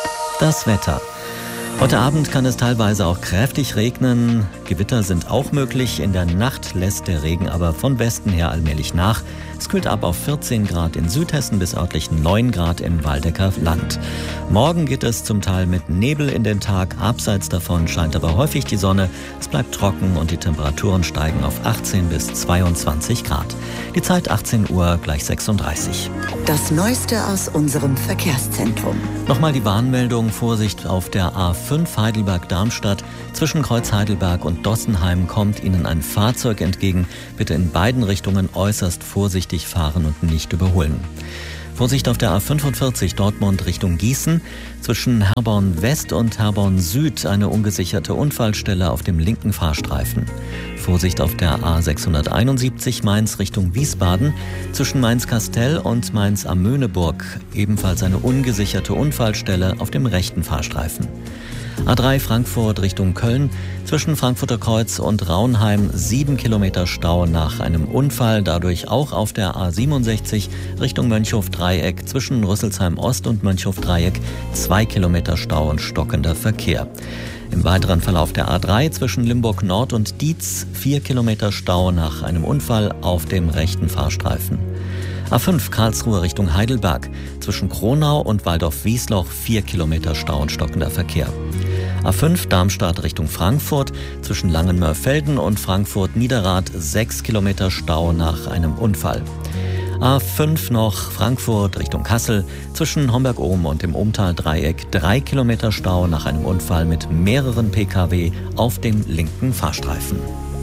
Das Wetter. Heute Abend kann es teilweise auch kräftig regnen. Gewitter sind auch möglich. In der Nacht lässt der Regen aber von Westen her allmählich nach. Es kühlt ab auf vierzehn Grad in Südhessen bis örtlich neun Grad im Waldecker Land. Morgen geht es zum Teil mit Nebel in den Tag. Abseits davon scheint aber häufig die Sonne. Es bleibt trocken und die Temperaturen steigen auf achtzehn bis zweiundzwanzig Grad. Die Zeit achtzehn Uhr gleich sechsunddreißig. Das Neueste aus unserem Verkehrszentrum. Nochmal die Warnmeldung. Vorsicht auf der A fünf Heidelberg-Darmstadt. Zwischen Kreuz Heidelberg und Dossenheim kommt Ihnen ein Fahrzeug entgegen. Bitte in beiden Richtungen äußerst vorsichtig fahren und nicht überholen. Vorsicht auf der A fünfundvierzig Dortmund Richtung Gießen. Zwischen Herborn West und Herborn Süd eine ungesicherte Unfallstelle auf dem linken Fahrstreifen. Vorsicht auf der A sechshunderteinundsiebzig Mainz Richtung Wiesbaden. Zwischen Mainz-Kastell und Mainz am Möhneburg ebenfalls eine ungesicherte Unfallstelle auf dem rechten Fahrstreifen. A drei Frankfurt Richtung Köln. Zwischen Frankfurter Kreuz und Raunheim sieben Kilometer Stau nach einem Unfall. Dadurch auch auf der A siebenundsechzig Richtung Mönchhof-Dreieck. Zwischen Rüsselsheim Ost und Mönchhof-Dreieck zwei Kilometer Stau und stockender Verkehr. Im weiteren Verlauf der A drei zwischen Limburg Nord und Dietz vier Kilometer Stau nach einem Unfall auf dem rechten Fahrstreifen. A fünf Karlsruhe Richtung Heidelberg. Zwischen Kronau und Waldorf-Wiesloch vier Kilometer Stau und stockender Verkehr. A fünf Darmstadt Richtung Frankfurt. Zwischen Langenmörfelden und Frankfurt-Niederrad sechs Kilometer Stau nach einem Unfall. A fünf noch Frankfurt Richtung Kassel. Zwischen Homberg-Ohm und dem Ohmtal-Dreieck drei Kilometer Stau nach einem Unfall mit mehreren Pkw auf dem linken Fahrstreifen.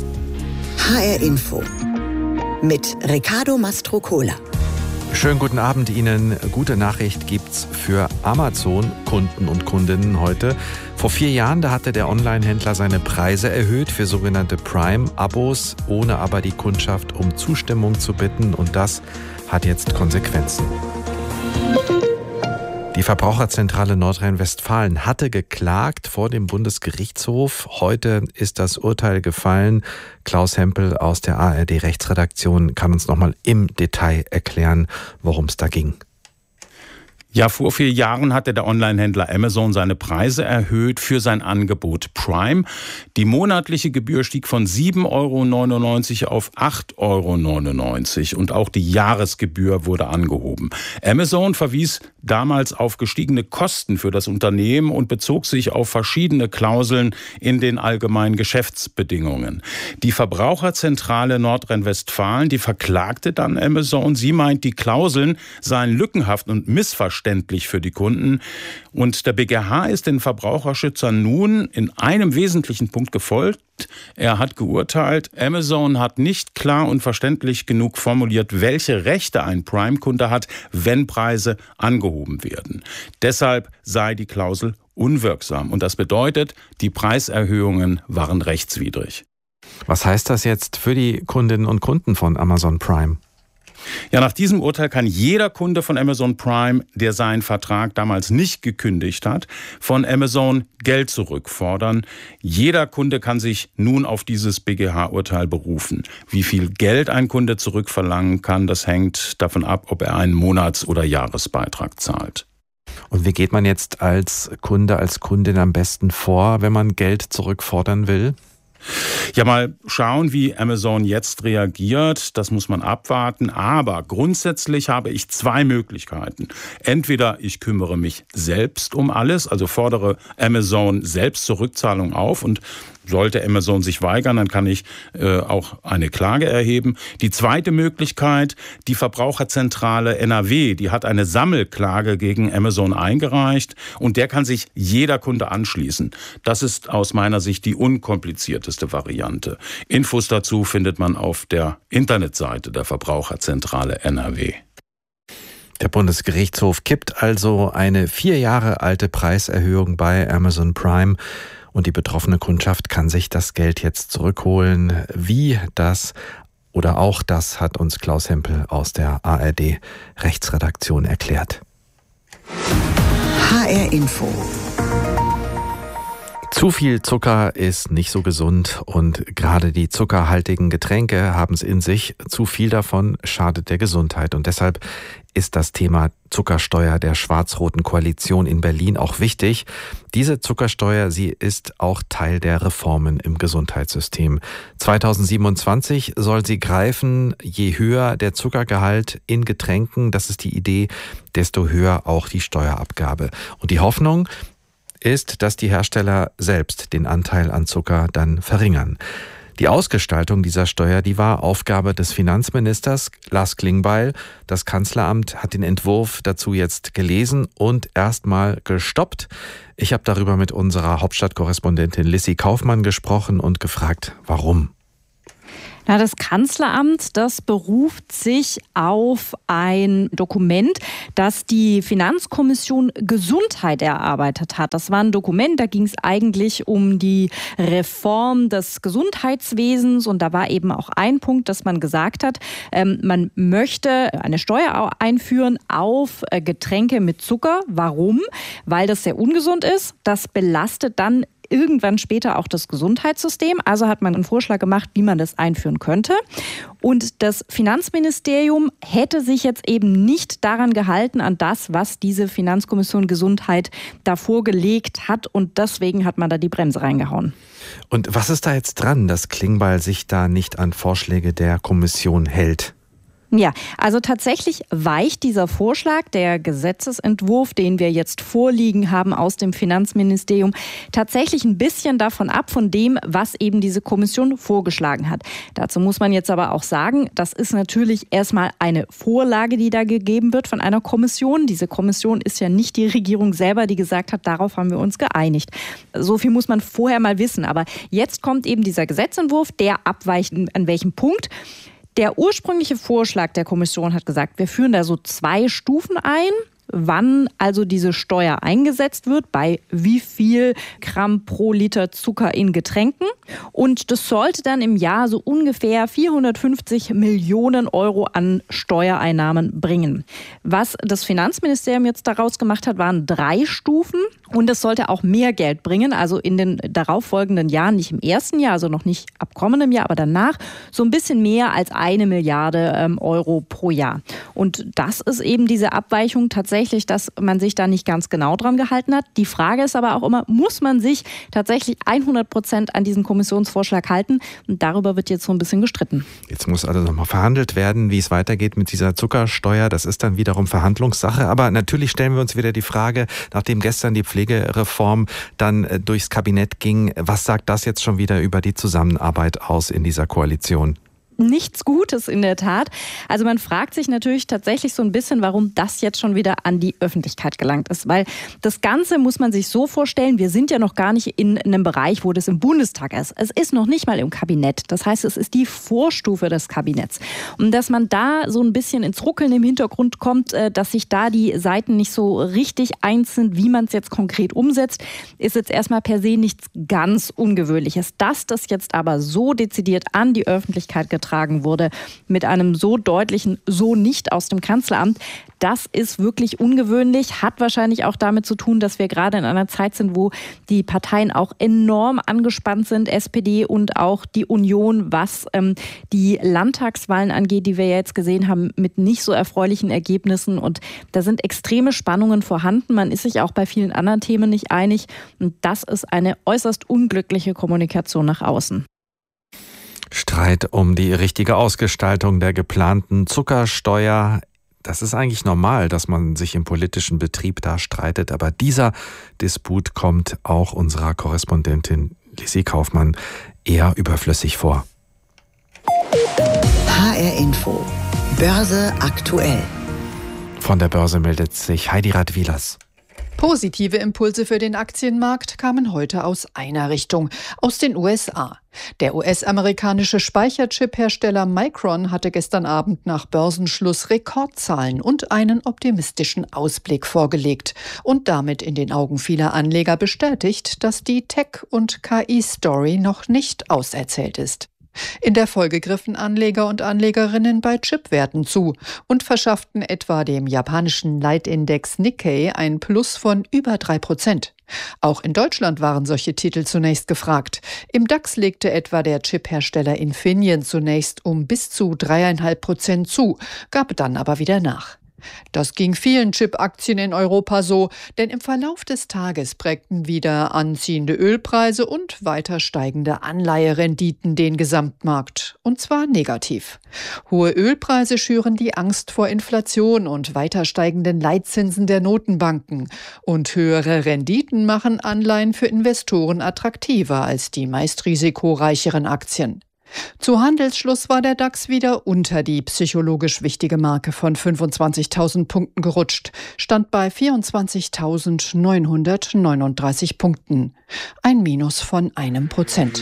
H R Info mit Riccardo Mastrocola. Schönen guten Abend Ihnen. Gute Nachricht gibt's für Amazon-Kunden und Kundinnen heute. Vor vier Jahren, da hatte der Online-Händler seine Preise erhöht für sogenannte Prime-Abos, ohne aber die Kundschaft um Zustimmung zu bitten. Und das hat jetzt Konsequenzen. Die Verbraucherzentrale Nordrhein-Westfalen hatte geklagt vor dem Bundesgerichtshof. Heute ist das Urteil gefallen. Klaus Hempel aus der A R D-Rechtsredaktion kann uns nochmal im Detail erklären, worum es da ging. Ja, vor vier Jahren hatte der Onlinehändler Amazon seine Preise erhöht für sein Angebot Prime. Die monatliche Gebühr stieg von sieben Euro neunundneunzig auf acht Euro neunundneunzig und auch die Jahresgebühr wurde angehoben. Amazon verwies damals auf gestiegene Kosten für das Unternehmen und bezog sich auf verschiedene Klauseln in den allgemeinen Geschäftsbedingungen. Die Verbraucherzentrale Nordrhein-Westfalen, die verklagte dann Amazon. Sie meint, die Klauseln seien lückenhaft und missverständlich für die Kunden. Und der B G H ist den Verbraucherschützern nun in einem wesentlichen Punkt gefolgt. Er hat geurteilt, Amazon hat nicht klar und verständlich genug formuliert, welche Rechte ein Prime-Kunde hat, wenn Preise angehoben werden. Deshalb sei die Klausel unwirksam. Und das bedeutet, die Preiserhöhungen waren rechtswidrig. Was heißt das jetzt für die Kundinnen und Kunden von Amazon Prime? Ja, nach diesem Urteil kann jeder Kunde von Amazon Prime, der seinen Vertrag damals nicht gekündigt hat, von Amazon Geld zurückfordern. Jeder Kunde kann sich nun auf dieses B G H-Urteil berufen. Wie viel Geld ein Kunde zurückverlangen kann, das hängt davon ab, ob er einen Monats- oder Jahresbeitrag zahlt. Und wie geht man jetzt als Kunde, als Kundin am besten vor, wenn man Geld zurückfordern will? Ja, mal schauen, wie Amazon jetzt reagiert. Das muss man abwarten. Aber grundsätzlich habe ich zwei Möglichkeiten. Entweder ich kümmere mich selbst um alles, also fordere Amazon selbst zur Rückzahlung auf und sollte Amazon sich weigern, dann kann ich äh, auch eine Klage erheben. Die zweite Möglichkeit, die Verbraucherzentrale N R W, die hat eine Sammelklage gegen Amazon eingereicht und der kann sich jeder Kunde anschließen. Das ist aus meiner Sicht die unkomplizierteste Variante. Infos dazu findet man auf der Internetseite der Verbraucherzentrale N R W. Der Bundesgerichtshof kippt also eine vier Jahre alte Preiserhöhung bei Amazon Prime. Und die betroffene Kundschaft kann sich das Geld jetzt zurückholen. Wie das oder auch das hat uns Klaus Hempel aus der A R D-Rechtsredaktion erklärt. H R Info. Zu viel Zucker ist nicht so gesund und gerade die zuckerhaltigen Getränke haben es in sich. Zu viel davon schadet der Gesundheit und deshalb ist das Thema Zuckersteuer der schwarz-roten Koalition in Berlin auch wichtig. Diese Zuckersteuer, sie ist auch Teil der Reformen im Gesundheitssystem. zweitausendsiebenundzwanzig soll sie greifen, je höher der Zuckergehalt in Getränken, das ist die Idee, desto höher auch die Steuerabgabe. Und die Hoffnung ist, dass die Hersteller selbst den Anteil an Zucker dann verringern. Die Ausgestaltung dieser Steuer, die war Aufgabe des Finanzministers Lars Klingbeil. Das Kanzleramt hat den Entwurf dazu jetzt gelesen und erstmal gestoppt. Ich habe darüber mit unserer Hauptstadtkorrespondentin Lissy Kaufmann gesprochen und gefragt, warum. Na, das Kanzleramt, das beruft sich auf ein Dokument, das die Finanzkommission Gesundheit erarbeitet hat. Das war ein Dokument, da ging es eigentlich um die Reform des Gesundheitswesens und da war eben auch ein Punkt, dass man gesagt hat, ähm, man möchte eine Steuer einführen auf äh, Getränke mit Zucker. Warum? Weil das sehr ungesund ist. Das belastet dann irgendwann später auch das Gesundheitssystem. Also hat man einen Vorschlag gemacht, wie man das einführen könnte. Und das Finanzministerium hätte sich jetzt eben nicht daran gehalten, an das, was diese Finanzkommission Gesundheit da vorgelegt hat. Und deswegen hat man da die Bremse reingehauen. Und was ist da jetzt dran, dass Klingbeil sich da nicht an Vorschläge der Kommission hält? Ja, also tatsächlich weicht dieser Vorschlag, der Gesetzesentwurf, den wir jetzt vorliegen haben aus dem Finanzministerium, tatsächlich ein bisschen davon ab, von dem, was eben diese Kommission vorgeschlagen hat. Dazu muss man jetzt aber auch sagen, das ist natürlich erstmal eine Vorlage, die da gegeben wird von einer Kommission. Diese Kommission ist ja nicht die Regierung selber, die gesagt hat, darauf haben wir uns geeinigt. So viel muss man vorher mal wissen. Aber jetzt kommt eben dieser Gesetzentwurf, der abweicht an welchem Punkt. Der ursprüngliche Vorschlag der Kommission hat gesagt, wir führen da so zwei Stufen ein, wann also diese Steuer eingesetzt wird, bei wie viel Gramm pro Liter Zucker in Getränken. Und das sollte dann im Jahr so ungefähr vierhundertfünfzig Millionen Euro an Steuereinnahmen bringen. Was das Finanzministerium jetzt daraus gemacht hat, waren drei Stufen. Und es sollte auch mehr Geld bringen, also in den darauffolgenden Jahren, nicht im ersten Jahr, also noch nicht ab kommendem Jahr, aber danach so ein bisschen mehr als eine Milliarde ähm, Euro pro Jahr. Und das ist eben diese Abweichung tatsächlich, dass man sich da nicht ganz genau dran gehalten hat. Die Frage ist aber auch immer, muss man sich tatsächlich hundert Prozent an diesen Kommissionsvorschlag halten? Und darüber wird jetzt so ein bisschen gestritten. Jetzt muss also nochmal verhandelt werden, wie es weitergeht mit dieser Zuckersteuer. Das ist dann wiederum Verhandlungssache. Aber natürlich stellen wir uns wieder die Frage, nachdem gestern die Pflegereform dann durchs Kabinett ging, was sagt das jetzt schon wieder über die Zusammenarbeit aus in dieser Koalition? Nichts Gutes in der Tat. Also man fragt sich natürlich tatsächlich so ein bisschen, warum das jetzt schon wieder an die Öffentlichkeit gelangt ist. Weil das Ganze muss man sich so vorstellen, wir sind ja noch gar nicht in einem Bereich, wo das im Bundestag ist. Es ist noch nicht mal im Kabinett. Das heißt, es ist die Vorstufe des Kabinetts. Und dass man da so ein bisschen ins Ruckeln im Hintergrund kommt, dass sich da die Seiten nicht so richtig eins sind, wie man es jetzt konkret umsetzt, ist jetzt erstmal per se nichts ganz Ungewöhnliches. Dass das jetzt aber so dezidiert an die Öffentlichkeit getragen wurde, mit einem so deutlichen So nicht aus dem Kanzleramt, das ist wirklich ungewöhnlich, hat wahrscheinlich auch damit zu tun, dass wir gerade in einer Zeit sind, wo die Parteien auch enorm angespannt sind, S P D und auch die Union, was ähm, die Landtagswahlen angeht, die wir jetzt gesehen haben, mit nicht so erfreulichen Ergebnissen. Und da sind extreme Spannungen vorhanden. Man ist sich auch bei vielen anderen Themen nicht einig. Und das ist eine äußerst unglückliche Kommunikation nach außen. Streit um die richtige Ausgestaltung der geplanten Zuckersteuer. Das ist eigentlich normal, dass man sich im politischen Betrieb da streitet, aber dieser Disput kommt auch unserer Korrespondentin Lissy Kaufmann eher überflüssig vor. H R Info. Börse aktuell. Von der Börse meldet sich Heidi Radwilas. Positive Impulse für den Aktienmarkt kamen heute aus einer Richtung, aus den U S A. Der U S-amerikanische Speicherchip-Hersteller Micron hatte gestern Abend nach Börsenschluss Rekordzahlen und einen optimistischen Ausblick vorgelegt und damit in den Augen vieler Anleger bestätigt, dass die Tech- und K I-Story noch nicht auserzählt ist. In der Folge griffen Anleger und Anlegerinnen bei Chipwerten zu und verschafften etwa dem japanischen Leitindex Nikkei ein Plus von über drei Prozent. Auch in Deutschland waren solche Titel zunächst gefragt. Im DAX legte etwa der Chiphersteller Infineon zunächst um bis zu drei Komma fünf Prozent zu, gab dann aber wieder nach. Das ging vielen Chip-Aktien in Europa so, denn im Verlauf des Tages prägten wieder anziehende Ölpreise und weiter steigende Anleiherenditen den Gesamtmarkt, und zwar negativ. Hohe Ölpreise schüren die Angst vor Inflation und weiter steigenden Leitzinsen der Notenbanken, und höhere Renditen machen Anleihen für Investoren attraktiver als die meist risikoreicheren Aktien. Zu Handelsschluss war der DAX wieder unter die psychologisch wichtige Marke von fünfundzwanzigtausend Punkten gerutscht, stand bei vierundzwanzigtausendneunhundertneununddreißig Punkten, ein Minus von einem Prozent.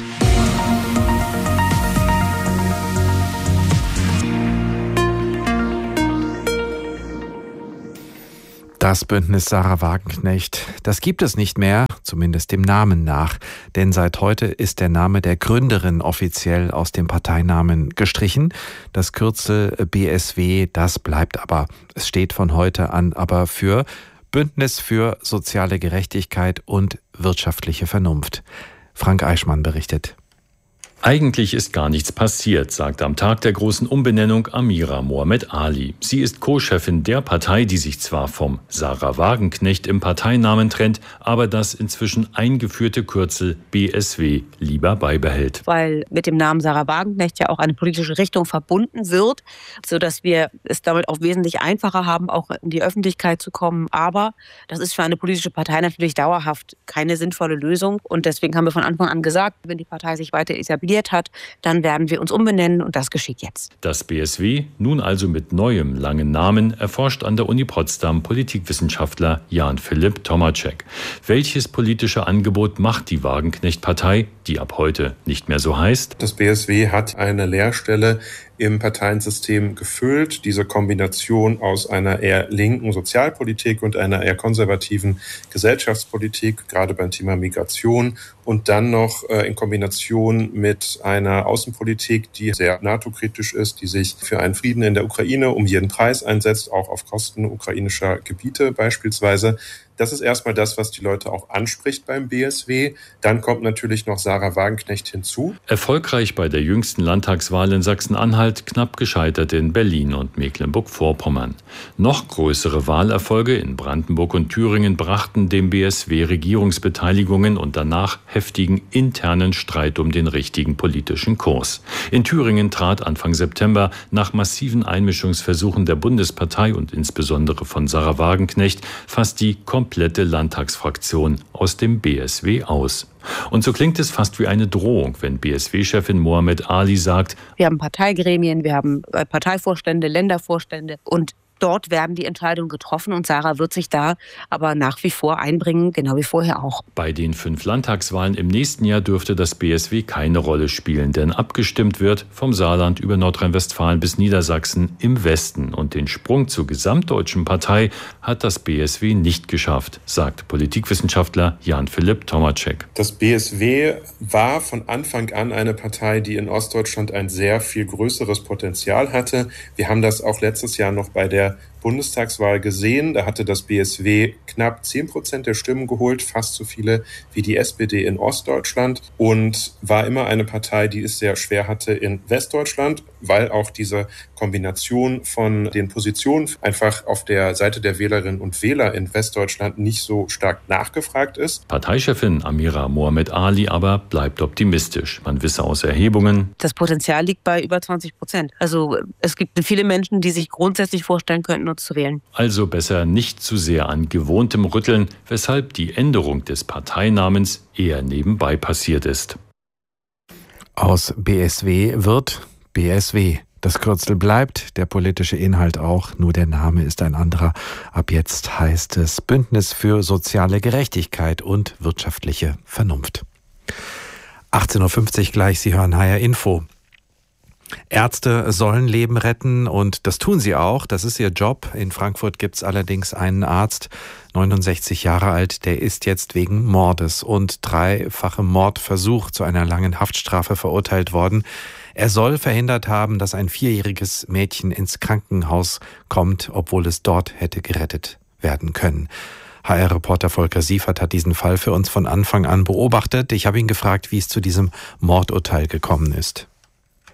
Das Bündnis Sahra Wagenknecht, das gibt es nicht mehr, zumindest dem Namen nach. Denn seit heute ist der Name der Gründerin offiziell aus dem Parteinamen gestrichen. Das Kürzel B S W, das bleibt aber. Es steht von heute an aber für Bündnis für soziale Gerechtigkeit und wirtschaftliche Vernunft. Frank Eichmann berichtet. Eigentlich ist gar nichts passiert, sagt am Tag der großen Umbenennung Amira Mohamed Ali. Sie ist Co-Chefin der Partei, die sich zwar vom Sahra Wagenknecht im Parteinamen trennt, aber das inzwischen eingeführte Kürzel B S W lieber beibehält. Weil mit dem Namen Sahra Wagenknecht ja auch eine politische Richtung verbunden wird, sodass wir es damit auch wesentlich einfacher haben, auch in die Öffentlichkeit zu kommen. Aber das ist für eine politische Partei natürlich dauerhaft keine sinnvolle Lösung. Und deswegen haben wir von Anfang an gesagt, wenn die Partei sich weiter etabliert hat, dann werden wir uns umbenennen, und das geschieht jetzt. Das B S W, nun also mit neuem langen Namen, erforscht an der Uni Potsdam Politikwissenschaftler Jan Philipp Tomacek. Welches politische Angebot macht die Wagenknecht-Partei, die ab heute nicht mehr so heißt? Das B S W hat eine Leerstelle im Parteiensystem gefüllt. Diese Kombination aus einer eher linken Sozialpolitik und einer eher konservativen Gesellschaftspolitik, gerade beim Thema Migration, und dann noch äh, in Kombination mit einer Außenpolitik, die sehr NATO-kritisch ist, die sich für einen Frieden in der Ukraine um jeden Preis einsetzt, auch auf Kosten ukrainischer Gebiete beispielsweise. Das ist erstmal das, was die Leute auch anspricht beim B S W. Dann kommt natürlich noch Sahra Wagenknecht hinzu. Erfolgreich bei der jüngsten Landtagswahl in Sachsen-Anhalt, knapp gescheitert in Berlin und Mecklenburg-Vorpommern. Noch größere Wahlerfolge in Brandenburg und Thüringen brachten dem B S W Regierungsbeteiligungen und danach heftigen internen Streit um den richtigen politischen Kurs. In Thüringen trat Anfang September nach massiven Einmischungsversuchen der Bundespartei und insbesondere von Sahra Wagenknecht fast die komplette Landtagsfraktion aus dem B S W aus. Und so klingt es fast wie eine Drohung, wenn B S W-Chefin Mohamed Ali sagt: Wir haben Parteigremien, wir haben Parteivorstände, Ländervorstände, und dort werden die Entscheidungen getroffen, und Sahra wird sich da aber nach wie vor einbringen, genau wie vorher auch. Bei den fünf Landtagswahlen im nächsten Jahr dürfte das B S W keine Rolle spielen, denn abgestimmt wird vom Saarland über Nordrhein-Westfalen bis Niedersachsen im Westen. Und den Sprung zur gesamtdeutschen Partei hat das B S W nicht geschafft, sagt Politikwissenschaftler Jan Philipp Tomacek. Das B S W war von Anfang an eine Partei, die in Ostdeutschland ein sehr viel größeres Potenzial hatte. Wir haben das auch letztes Jahr noch bei der Bundestagswahl gesehen. Da hatte das B S W knapp zehn Prozent der Stimmen geholt, fast so viele wie die S P D in Ostdeutschland, und war immer eine Partei, die es sehr schwer hatte in Westdeutschland, weil auch diese Kombination von den Positionen einfach auf der Seite der Wählerinnen und Wähler in Westdeutschland nicht so stark nachgefragt ist. Parteichefin Amira Mohamed Ali aber bleibt optimistisch. Man wisse aus Erhebungen: Das Potenzial liegt bei über zwanzig Prozent. Also es gibt viele Menschen, die sich grundsätzlich vorstellen könnten, uns zu wählen. Also besser nicht zu sehr an gewohntem Rütteln, weshalb die Änderung des Parteinamens eher nebenbei passiert ist. Aus B S W wird B S W. Das Kürzel bleibt, der politische Inhalt auch, nur der Name ist ein anderer. Ab jetzt heißt es Bündnis für soziale Gerechtigkeit und wirtschaftliche Vernunft. achtzehn Uhr fünfzig gleich, Sie hören H R Info. Ärzte sollen Leben retten, und das tun sie auch. Das ist ihr Job. In Frankfurt gibt es allerdings einen Arzt, neunundsechzig Jahre alt, der ist jetzt wegen Mordes und dreifachem Mordversuch zu einer langen Haftstrafe verurteilt worden. Er soll verhindert haben, dass ein vierjähriges Mädchen ins Krankenhaus kommt, obwohl es dort hätte gerettet werden können. H R-Reporter Volker Siefert hat diesen Fall für uns von Anfang an beobachtet. Ich habe ihn gefragt, wie es zu diesem Mordurteil gekommen ist.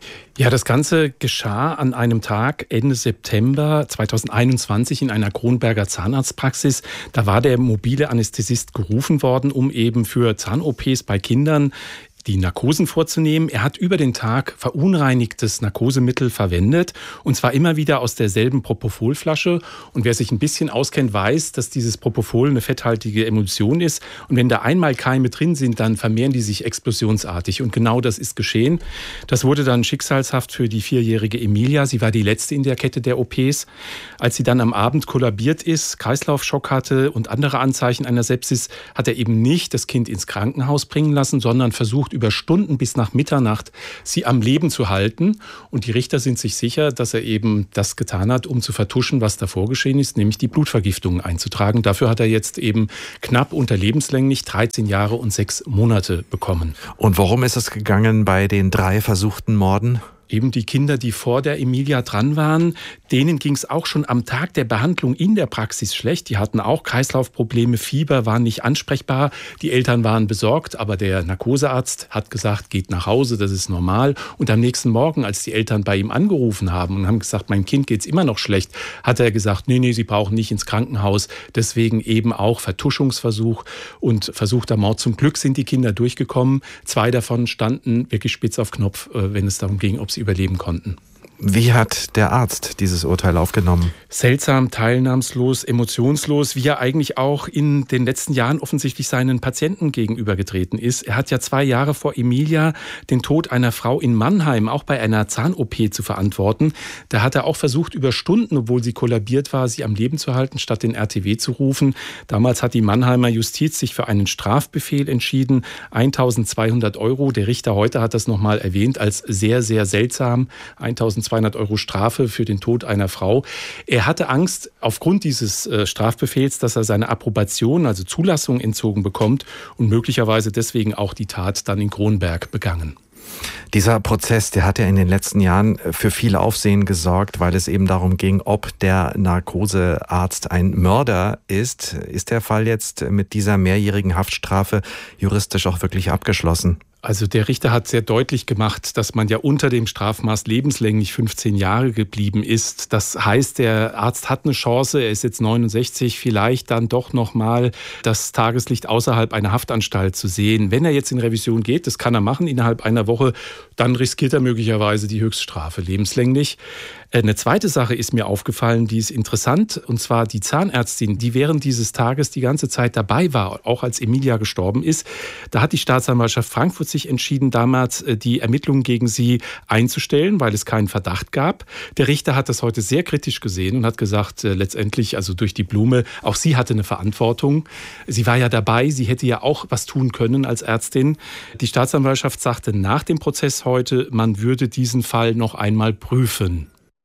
Ja, das Ganze geschah an einem Tag Ende September zweitausendeinundzwanzig in einer Kronberger Zahnarztpraxis. Da war der mobile Anästhesist gerufen worden, um eben für Zahn-O Ps bei Kindern die Narkosen vorzunehmen. Er hat über den Tag verunreinigtes Narkosemittel verwendet und zwar immer wieder aus derselben Propofol-Flasche. Und wer sich ein bisschen auskennt, weiß, dass dieses Propofol eine fetthaltige Emulsion ist. Und wenn da einmal Keime drin sind, dann vermehren die sich explosionsartig. Und genau das ist geschehen. Das wurde dann schicksalshaft für die vierjährige Emilia. Sie war die letzte in der Kette der O Ps. Als sie dann am Abend kollabiert ist, Kreislaufschock hatte und andere Anzeichen einer Sepsis, hat er eben nicht das Kind ins Krankenhaus bringen lassen, sondern versucht, über Stunden bis nach Mitternacht sie am Leben zu halten. Und die Richter sind sich sicher, dass er eben das getan hat, um zu vertuschen, was davor geschehen ist, nämlich die Blutvergiftungen einzutragen. Dafür hat er jetzt eben knapp unter lebenslänglich dreizehn Jahre und sechs Monate bekommen. Und worum ist es gegangen bei den drei versuchten Morden? Eben die Kinder, die vor der Emilia dran waren, denen ging es auch schon am Tag der Behandlung in der Praxis schlecht. Die hatten auch Kreislaufprobleme, Fieber, waren nicht ansprechbar. Die Eltern waren besorgt, aber der Narkosearzt hat gesagt, geht nach Hause, das ist normal. Und am nächsten Morgen, als die Eltern bei ihm angerufen haben und haben gesagt, meinem Kind geht's immer noch schlecht, hat er gesagt, nee, nee, sie brauchen nicht ins Krankenhaus. Deswegen eben auch Vertuschungsversuch und versuchter Mord. Zum Glück sind die Kinder durchgekommen. Zwei davon standen wirklich spitz auf Knopf, wenn es darum ging, ob sie überleben konnten. Wie hat der Arzt dieses Urteil aufgenommen? Seltsam, teilnahmslos, emotionslos, wie er eigentlich auch in den letzten Jahren offensichtlich seinen Patienten gegenübergetreten ist. Er hat ja zwei Jahre vor Emilia den Tod einer Frau in Mannheim auch bei einer Zahn-O P zu verantworten. Da hat er auch versucht, über Stunden, obwohl sie kollabiert war, sie am Leben zu halten, statt den R T W zu rufen. Damals hat die Mannheimer Justiz sich für einen Strafbefehl entschieden, eintausendzweihundert Euro. Der Richter heute hat das nochmal erwähnt als sehr, sehr seltsam. eintausendzweihundert Euro Strafe für den Tod einer Frau. Er hatte Angst aufgrund dieses äh, Strafbefehls, dass er seine Approbation, also Zulassung, entzogen bekommt und möglicherweise deswegen auch die Tat dann in Kronberg begangen. Dieser Prozess, der hat ja in den letzten Jahren für viel Aufsehen gesorgt, weil es eben darum ging, ob der Narkosearzt ein Mörder ist. Ist der Fall jetzt mit dieser mehrjährigen Haftstrafe juristisch auch wirklich abgeschlossen? Also der Richter hat sehr deutlich gemacht, dass man ja unter dem Strafmaß lebenslänglich fünfzehn Jahre geblieben ist. Das heißt, der Arzt hat eine Chance, er ist jetzt neunundsechzig, vielleicht dann doch nochmal das Tageslicht außerhalb einer Haftanstalt zu sehen. Wenn er jetzt in Revision geht, das kann er machen innerhalb einer Woche, dann riskiert er möglicherweise die Höchststrafe lebenslänglich. Eine zweite Sache ist mir aufgefallen, die ist interessant, und zwar die Zahnärztin, die während dieses Tages die ganze Zeit dabei war, auch als Emilia gestorben ist. Da hat die Staatsanwaltschaft Frankfurt sich entschieden, damals die Ermittlungen gegen sie einzustellen, weil es keinen Verdacht gab. Der Richter hat das heute sehr kritisch gesehen und hat gesagt, letztendlich, also durch die Blume, auch sie hatte eine Verantwortung. Sie war ja dabei, sie hätte ja auch was tun können als Ärztin. Die Staatsanwaltschaft sagte nach dem Prozess heute, man würde diesen Fall noch einmal prüfen.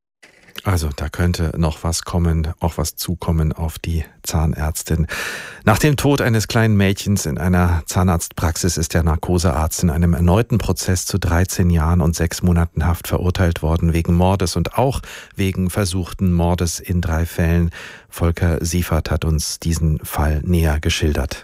Also da könnte noch was kommen, auch was zukommen auf die Zahnärztin. Nach dem Tod eines kleinen Mädchens in einer Zahnarztpraxis ist der Narkosearzt in einem erneuten Prozess zu dreizehn Jahren und sechs Monaten Haft verurteilt worden, wegen Mordes und auch wegen versuchten Mordes in drei Fällen. Volker Siefert hat uns diesen Fall näher geschildert.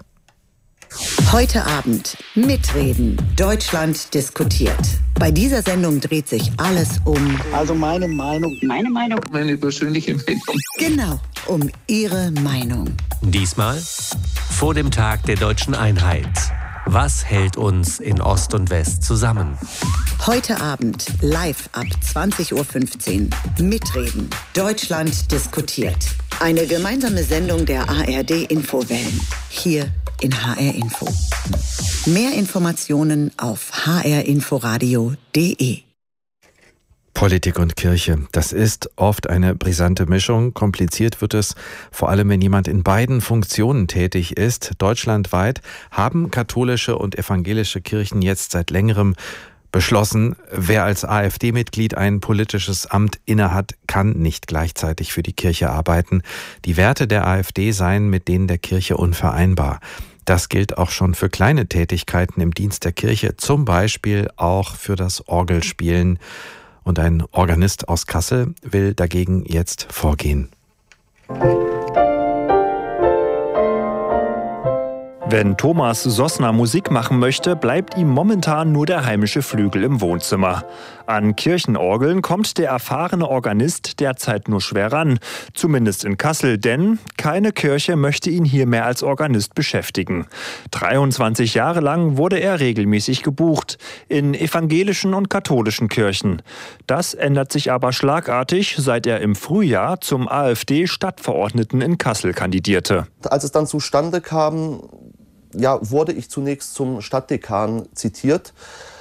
Heute Abend mitreden. Deutschland diskutiert. Bei dieser Sendung dreht sich alles um... Also meine Meinung. Meine Meinung. Meine persönliche Meinung. Genau, um Ihre Meinung. Diesmal vor dem Tag der deutschen Einheit. Was hält uns in Ost und West zusammen? Heute Abend live ab zwanzig Uhr fünfzehn. Mitreden. Deutschland diskutiert. Eine gemeinsame Sendung der A R D-Infowellen. Hier in H R Info. Mehr Informationen auf h r inforadio punkt d e. Politik und Kirche, das ist oft eine brisante Mischung. Kompliziert wird es, vor allem wenn jemand in beiden Funktionen tätig ist. Deutschlandweit haben katholische und evangelische Kirchen jetzt seit längerem beschlossen, wer als AfD-Mitglied ein politisches Amt innehat, kann nicht gleichzeitig für die Kirche arbeiten. Die Werte der AfD seien mit denen der Kirche unvereinbar. Das gilt auch schon für kleine Tätigkeiten im Dienst der Kirche, zum Beispiel auch für das Orgelspielen. Und ein Organist aus Kassel will dagegen jetzt vorgehen. Wenn Thomas Sossner Musik machen möchte, bleibt ihm momentan nur der heimische Flügel im Wohnzimmer. An Kirchenorgeln kommt der erfahrene Organist derzeit nur schwer ran, zumindest in Kassel, denn keine Kirche möchte ihn hier mehr als Organist beschäftigen. dreiundzwanzig Jahre lang wurde er regelmäßig gebucht, in evangelischen und katholischen Kirchen. Das ändert sich aber schlagartig, seit er im Frühjahr zum AfD-Stadtverordneten in Kassel kandidierte. Als es dann zustande kam, ja, wurde ich zunächst zum Stadtdekan zitiert,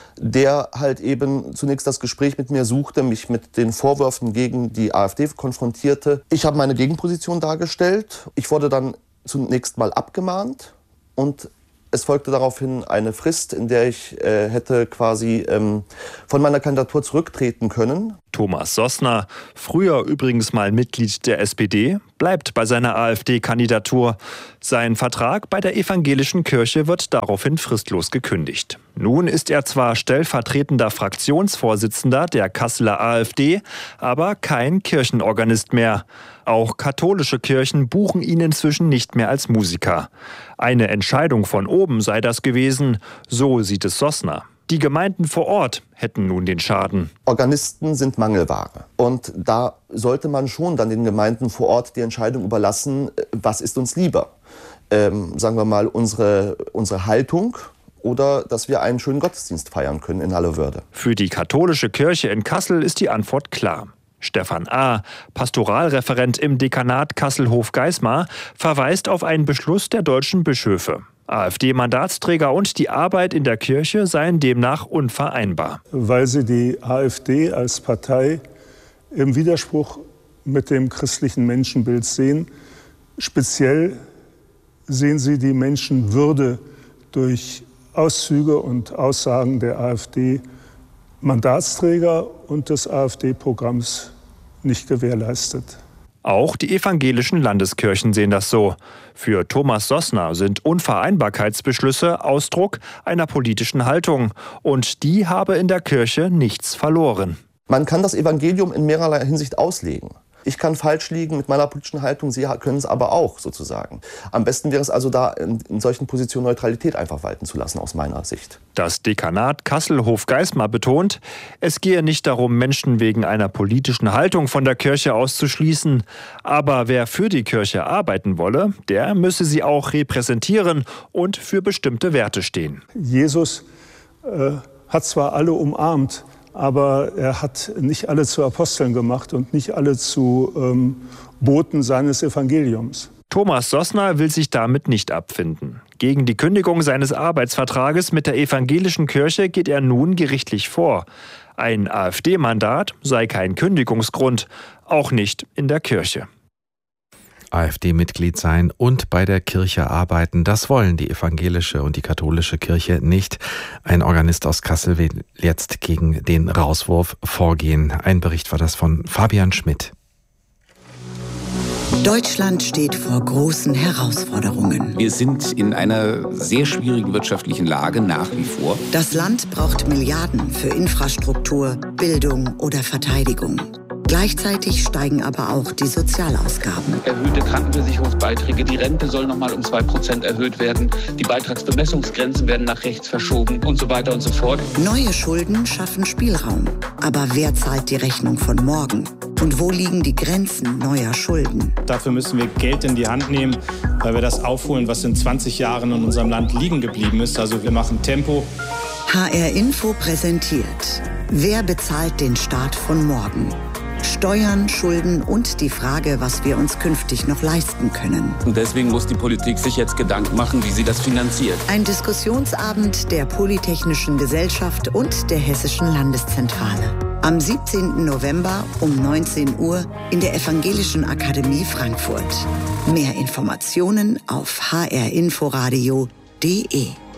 der halt eben zunächst das Gespräch mit mir suchte, mich mit den Vorwürfen gegen die AfD konfrontierte. Ich habe meine Gegenposition dargestellt. Ich wurde dann zunächst mal abgemahnt und es folgte daraufhin eine Frist, in der ich äh, hätte quasi ähm, von meiner Kandidatur zurücktreten können. Thomas Sossner, früher übrigens mal Mitglied der S P D, bleibt bei seiner AfD-Kandidatur. Sein Vertrag bei der evangelischen Kirche wird daraufhin fristlos gekündigt. Nun ist er zwar stellvertretender Fraktionsvorsitzender der Kasseler AfD, aber kein Kirchenorganist mehr. Auch katholische Kirchen buchen ihn inzwischen nicht mehr als Musiker. Eine Entscheidung von oben sei das gewesen, so sieht es Sossner. Die Gemeinden vor Ort hätten nun den Schaden. Organisten sind Mangelware. Und da sollte man schon dann den Gemeinden vor Ort die Entscheidung überlassen, was ist uns lieber. Ähm, sagen wir mal, unsere, unsere Haltung oder dass wir einen schönen Gottesdienst feiern können in aller Würde. Für die katholische Kirche in Kassel ist die Antwort klar. Stefan A., Pastoralreferent im Dekanat Kassel-Hof-Geismar, verweist auf einen Beschluss der deutschen Bischöfe. AfD-Mandatsträger und die Arbeit in der Kirche seien demnach unvereinbar. Weil sie die AfD als Partei im Widerspruch mit dem christlichen Menschenbild sehen. Speziell sehen sie die Menschenwürde durch Auszüge und Aussagen der AfD-Mandatsträger und des AfD-Programms nicht gewährleistet. Auch die evangelischen Landeskirchen sehen das so. Für Thomas Sossner sind Unvereinbarkeitsbeschlüsse Ausdruck einer politischen Haltung. Und die habe in der Kirche nichts verloren. Man kann das Evangelium in mehrerlei Hinsicht auslegen. Ich kann falsch liegen mit meiner politischen Haltung, Sie können es aber auch sozusagen. Am besten wäre es also da in, in solchen Positionen Neutralität einfach walten zu lassen aus meiner Sicht. Das Dekanat Kassel-Hof-Geismar betont, es gehe nicht darum, Menschen wegen einer politischen Haltung von der Kirche auszuschließen. Aber wer für die Kirche arbeiten wolle, der müsse sie auch repräsentieren und für bestimmte Werte stehen. Jesus äh, hat zwar alle umarmt, aber er hat nicht alle zu Aposteln gemacht und nicht alle zu ähm, Boten seines Evangeliums. Thomas Sossner will sich damit nicht abfinden. Gegen die Kündigung seines Arbeitsvertrages mit der evangelischen Kirche geht er nun gerichtlich vor. Ein AfD-Mandat sei kein Kündigungsgrund, auch nicht in der Kirche. AfD-Mitglied sein und bei der Kirche arbeiten, das wollen die evangelische und die katholische Kirche nicht. Ein Organist aus Kassel will jetzt gegen den Rauswurf vorgehen. Ein Bericht war das von Fabian Schmidt. Deutschland steht vor großen Herausforderungen. Wir sind in einer sehr schwierigen wirtschaftlichen Lage nach wie vor. Das Land braucht Milliarden für Infrastruktur, Bildung oder Verteidigung. Gleichzeitig steigen aber auch die Sozialausgaben. Erhöhte Krankenversicherungsbeiträge, die Rente soll noch mal um zwei Prozent erhöht werden, die Beitragsbemessungsgrenzen werden nach rechts verschoben und so weiter und so fort. Neue Schulden schaffen Spielraum. Aber wer zahlt die Rechnung von morgen? Und wo liegen die Grenzen neuer Schulden? Dafür müssen wir Geld in die Hand nehmen, weil wir das aufholen, was in zwanzig Jahren in unserem Land liegen geblieben ist. Also wir machen Tempo. H R Info präsentiert: Wer bezahlt den Staat von morgen? Steuern, Schulden und die Frage, was wir uns künftig noch leisten können. Und deswegen muss die Politik sich jetzt Gedanken machen, wie sie das finanziert. Ein Diskussionsabend der Polytechnischen Gesellschaft und der Hessischen Landeszentrale. Am siebzehnten November um neunzehn Uhr in der Evangelischen Akademie Frankfurt. Mehr Informationen auf h r inforadio punkt d e.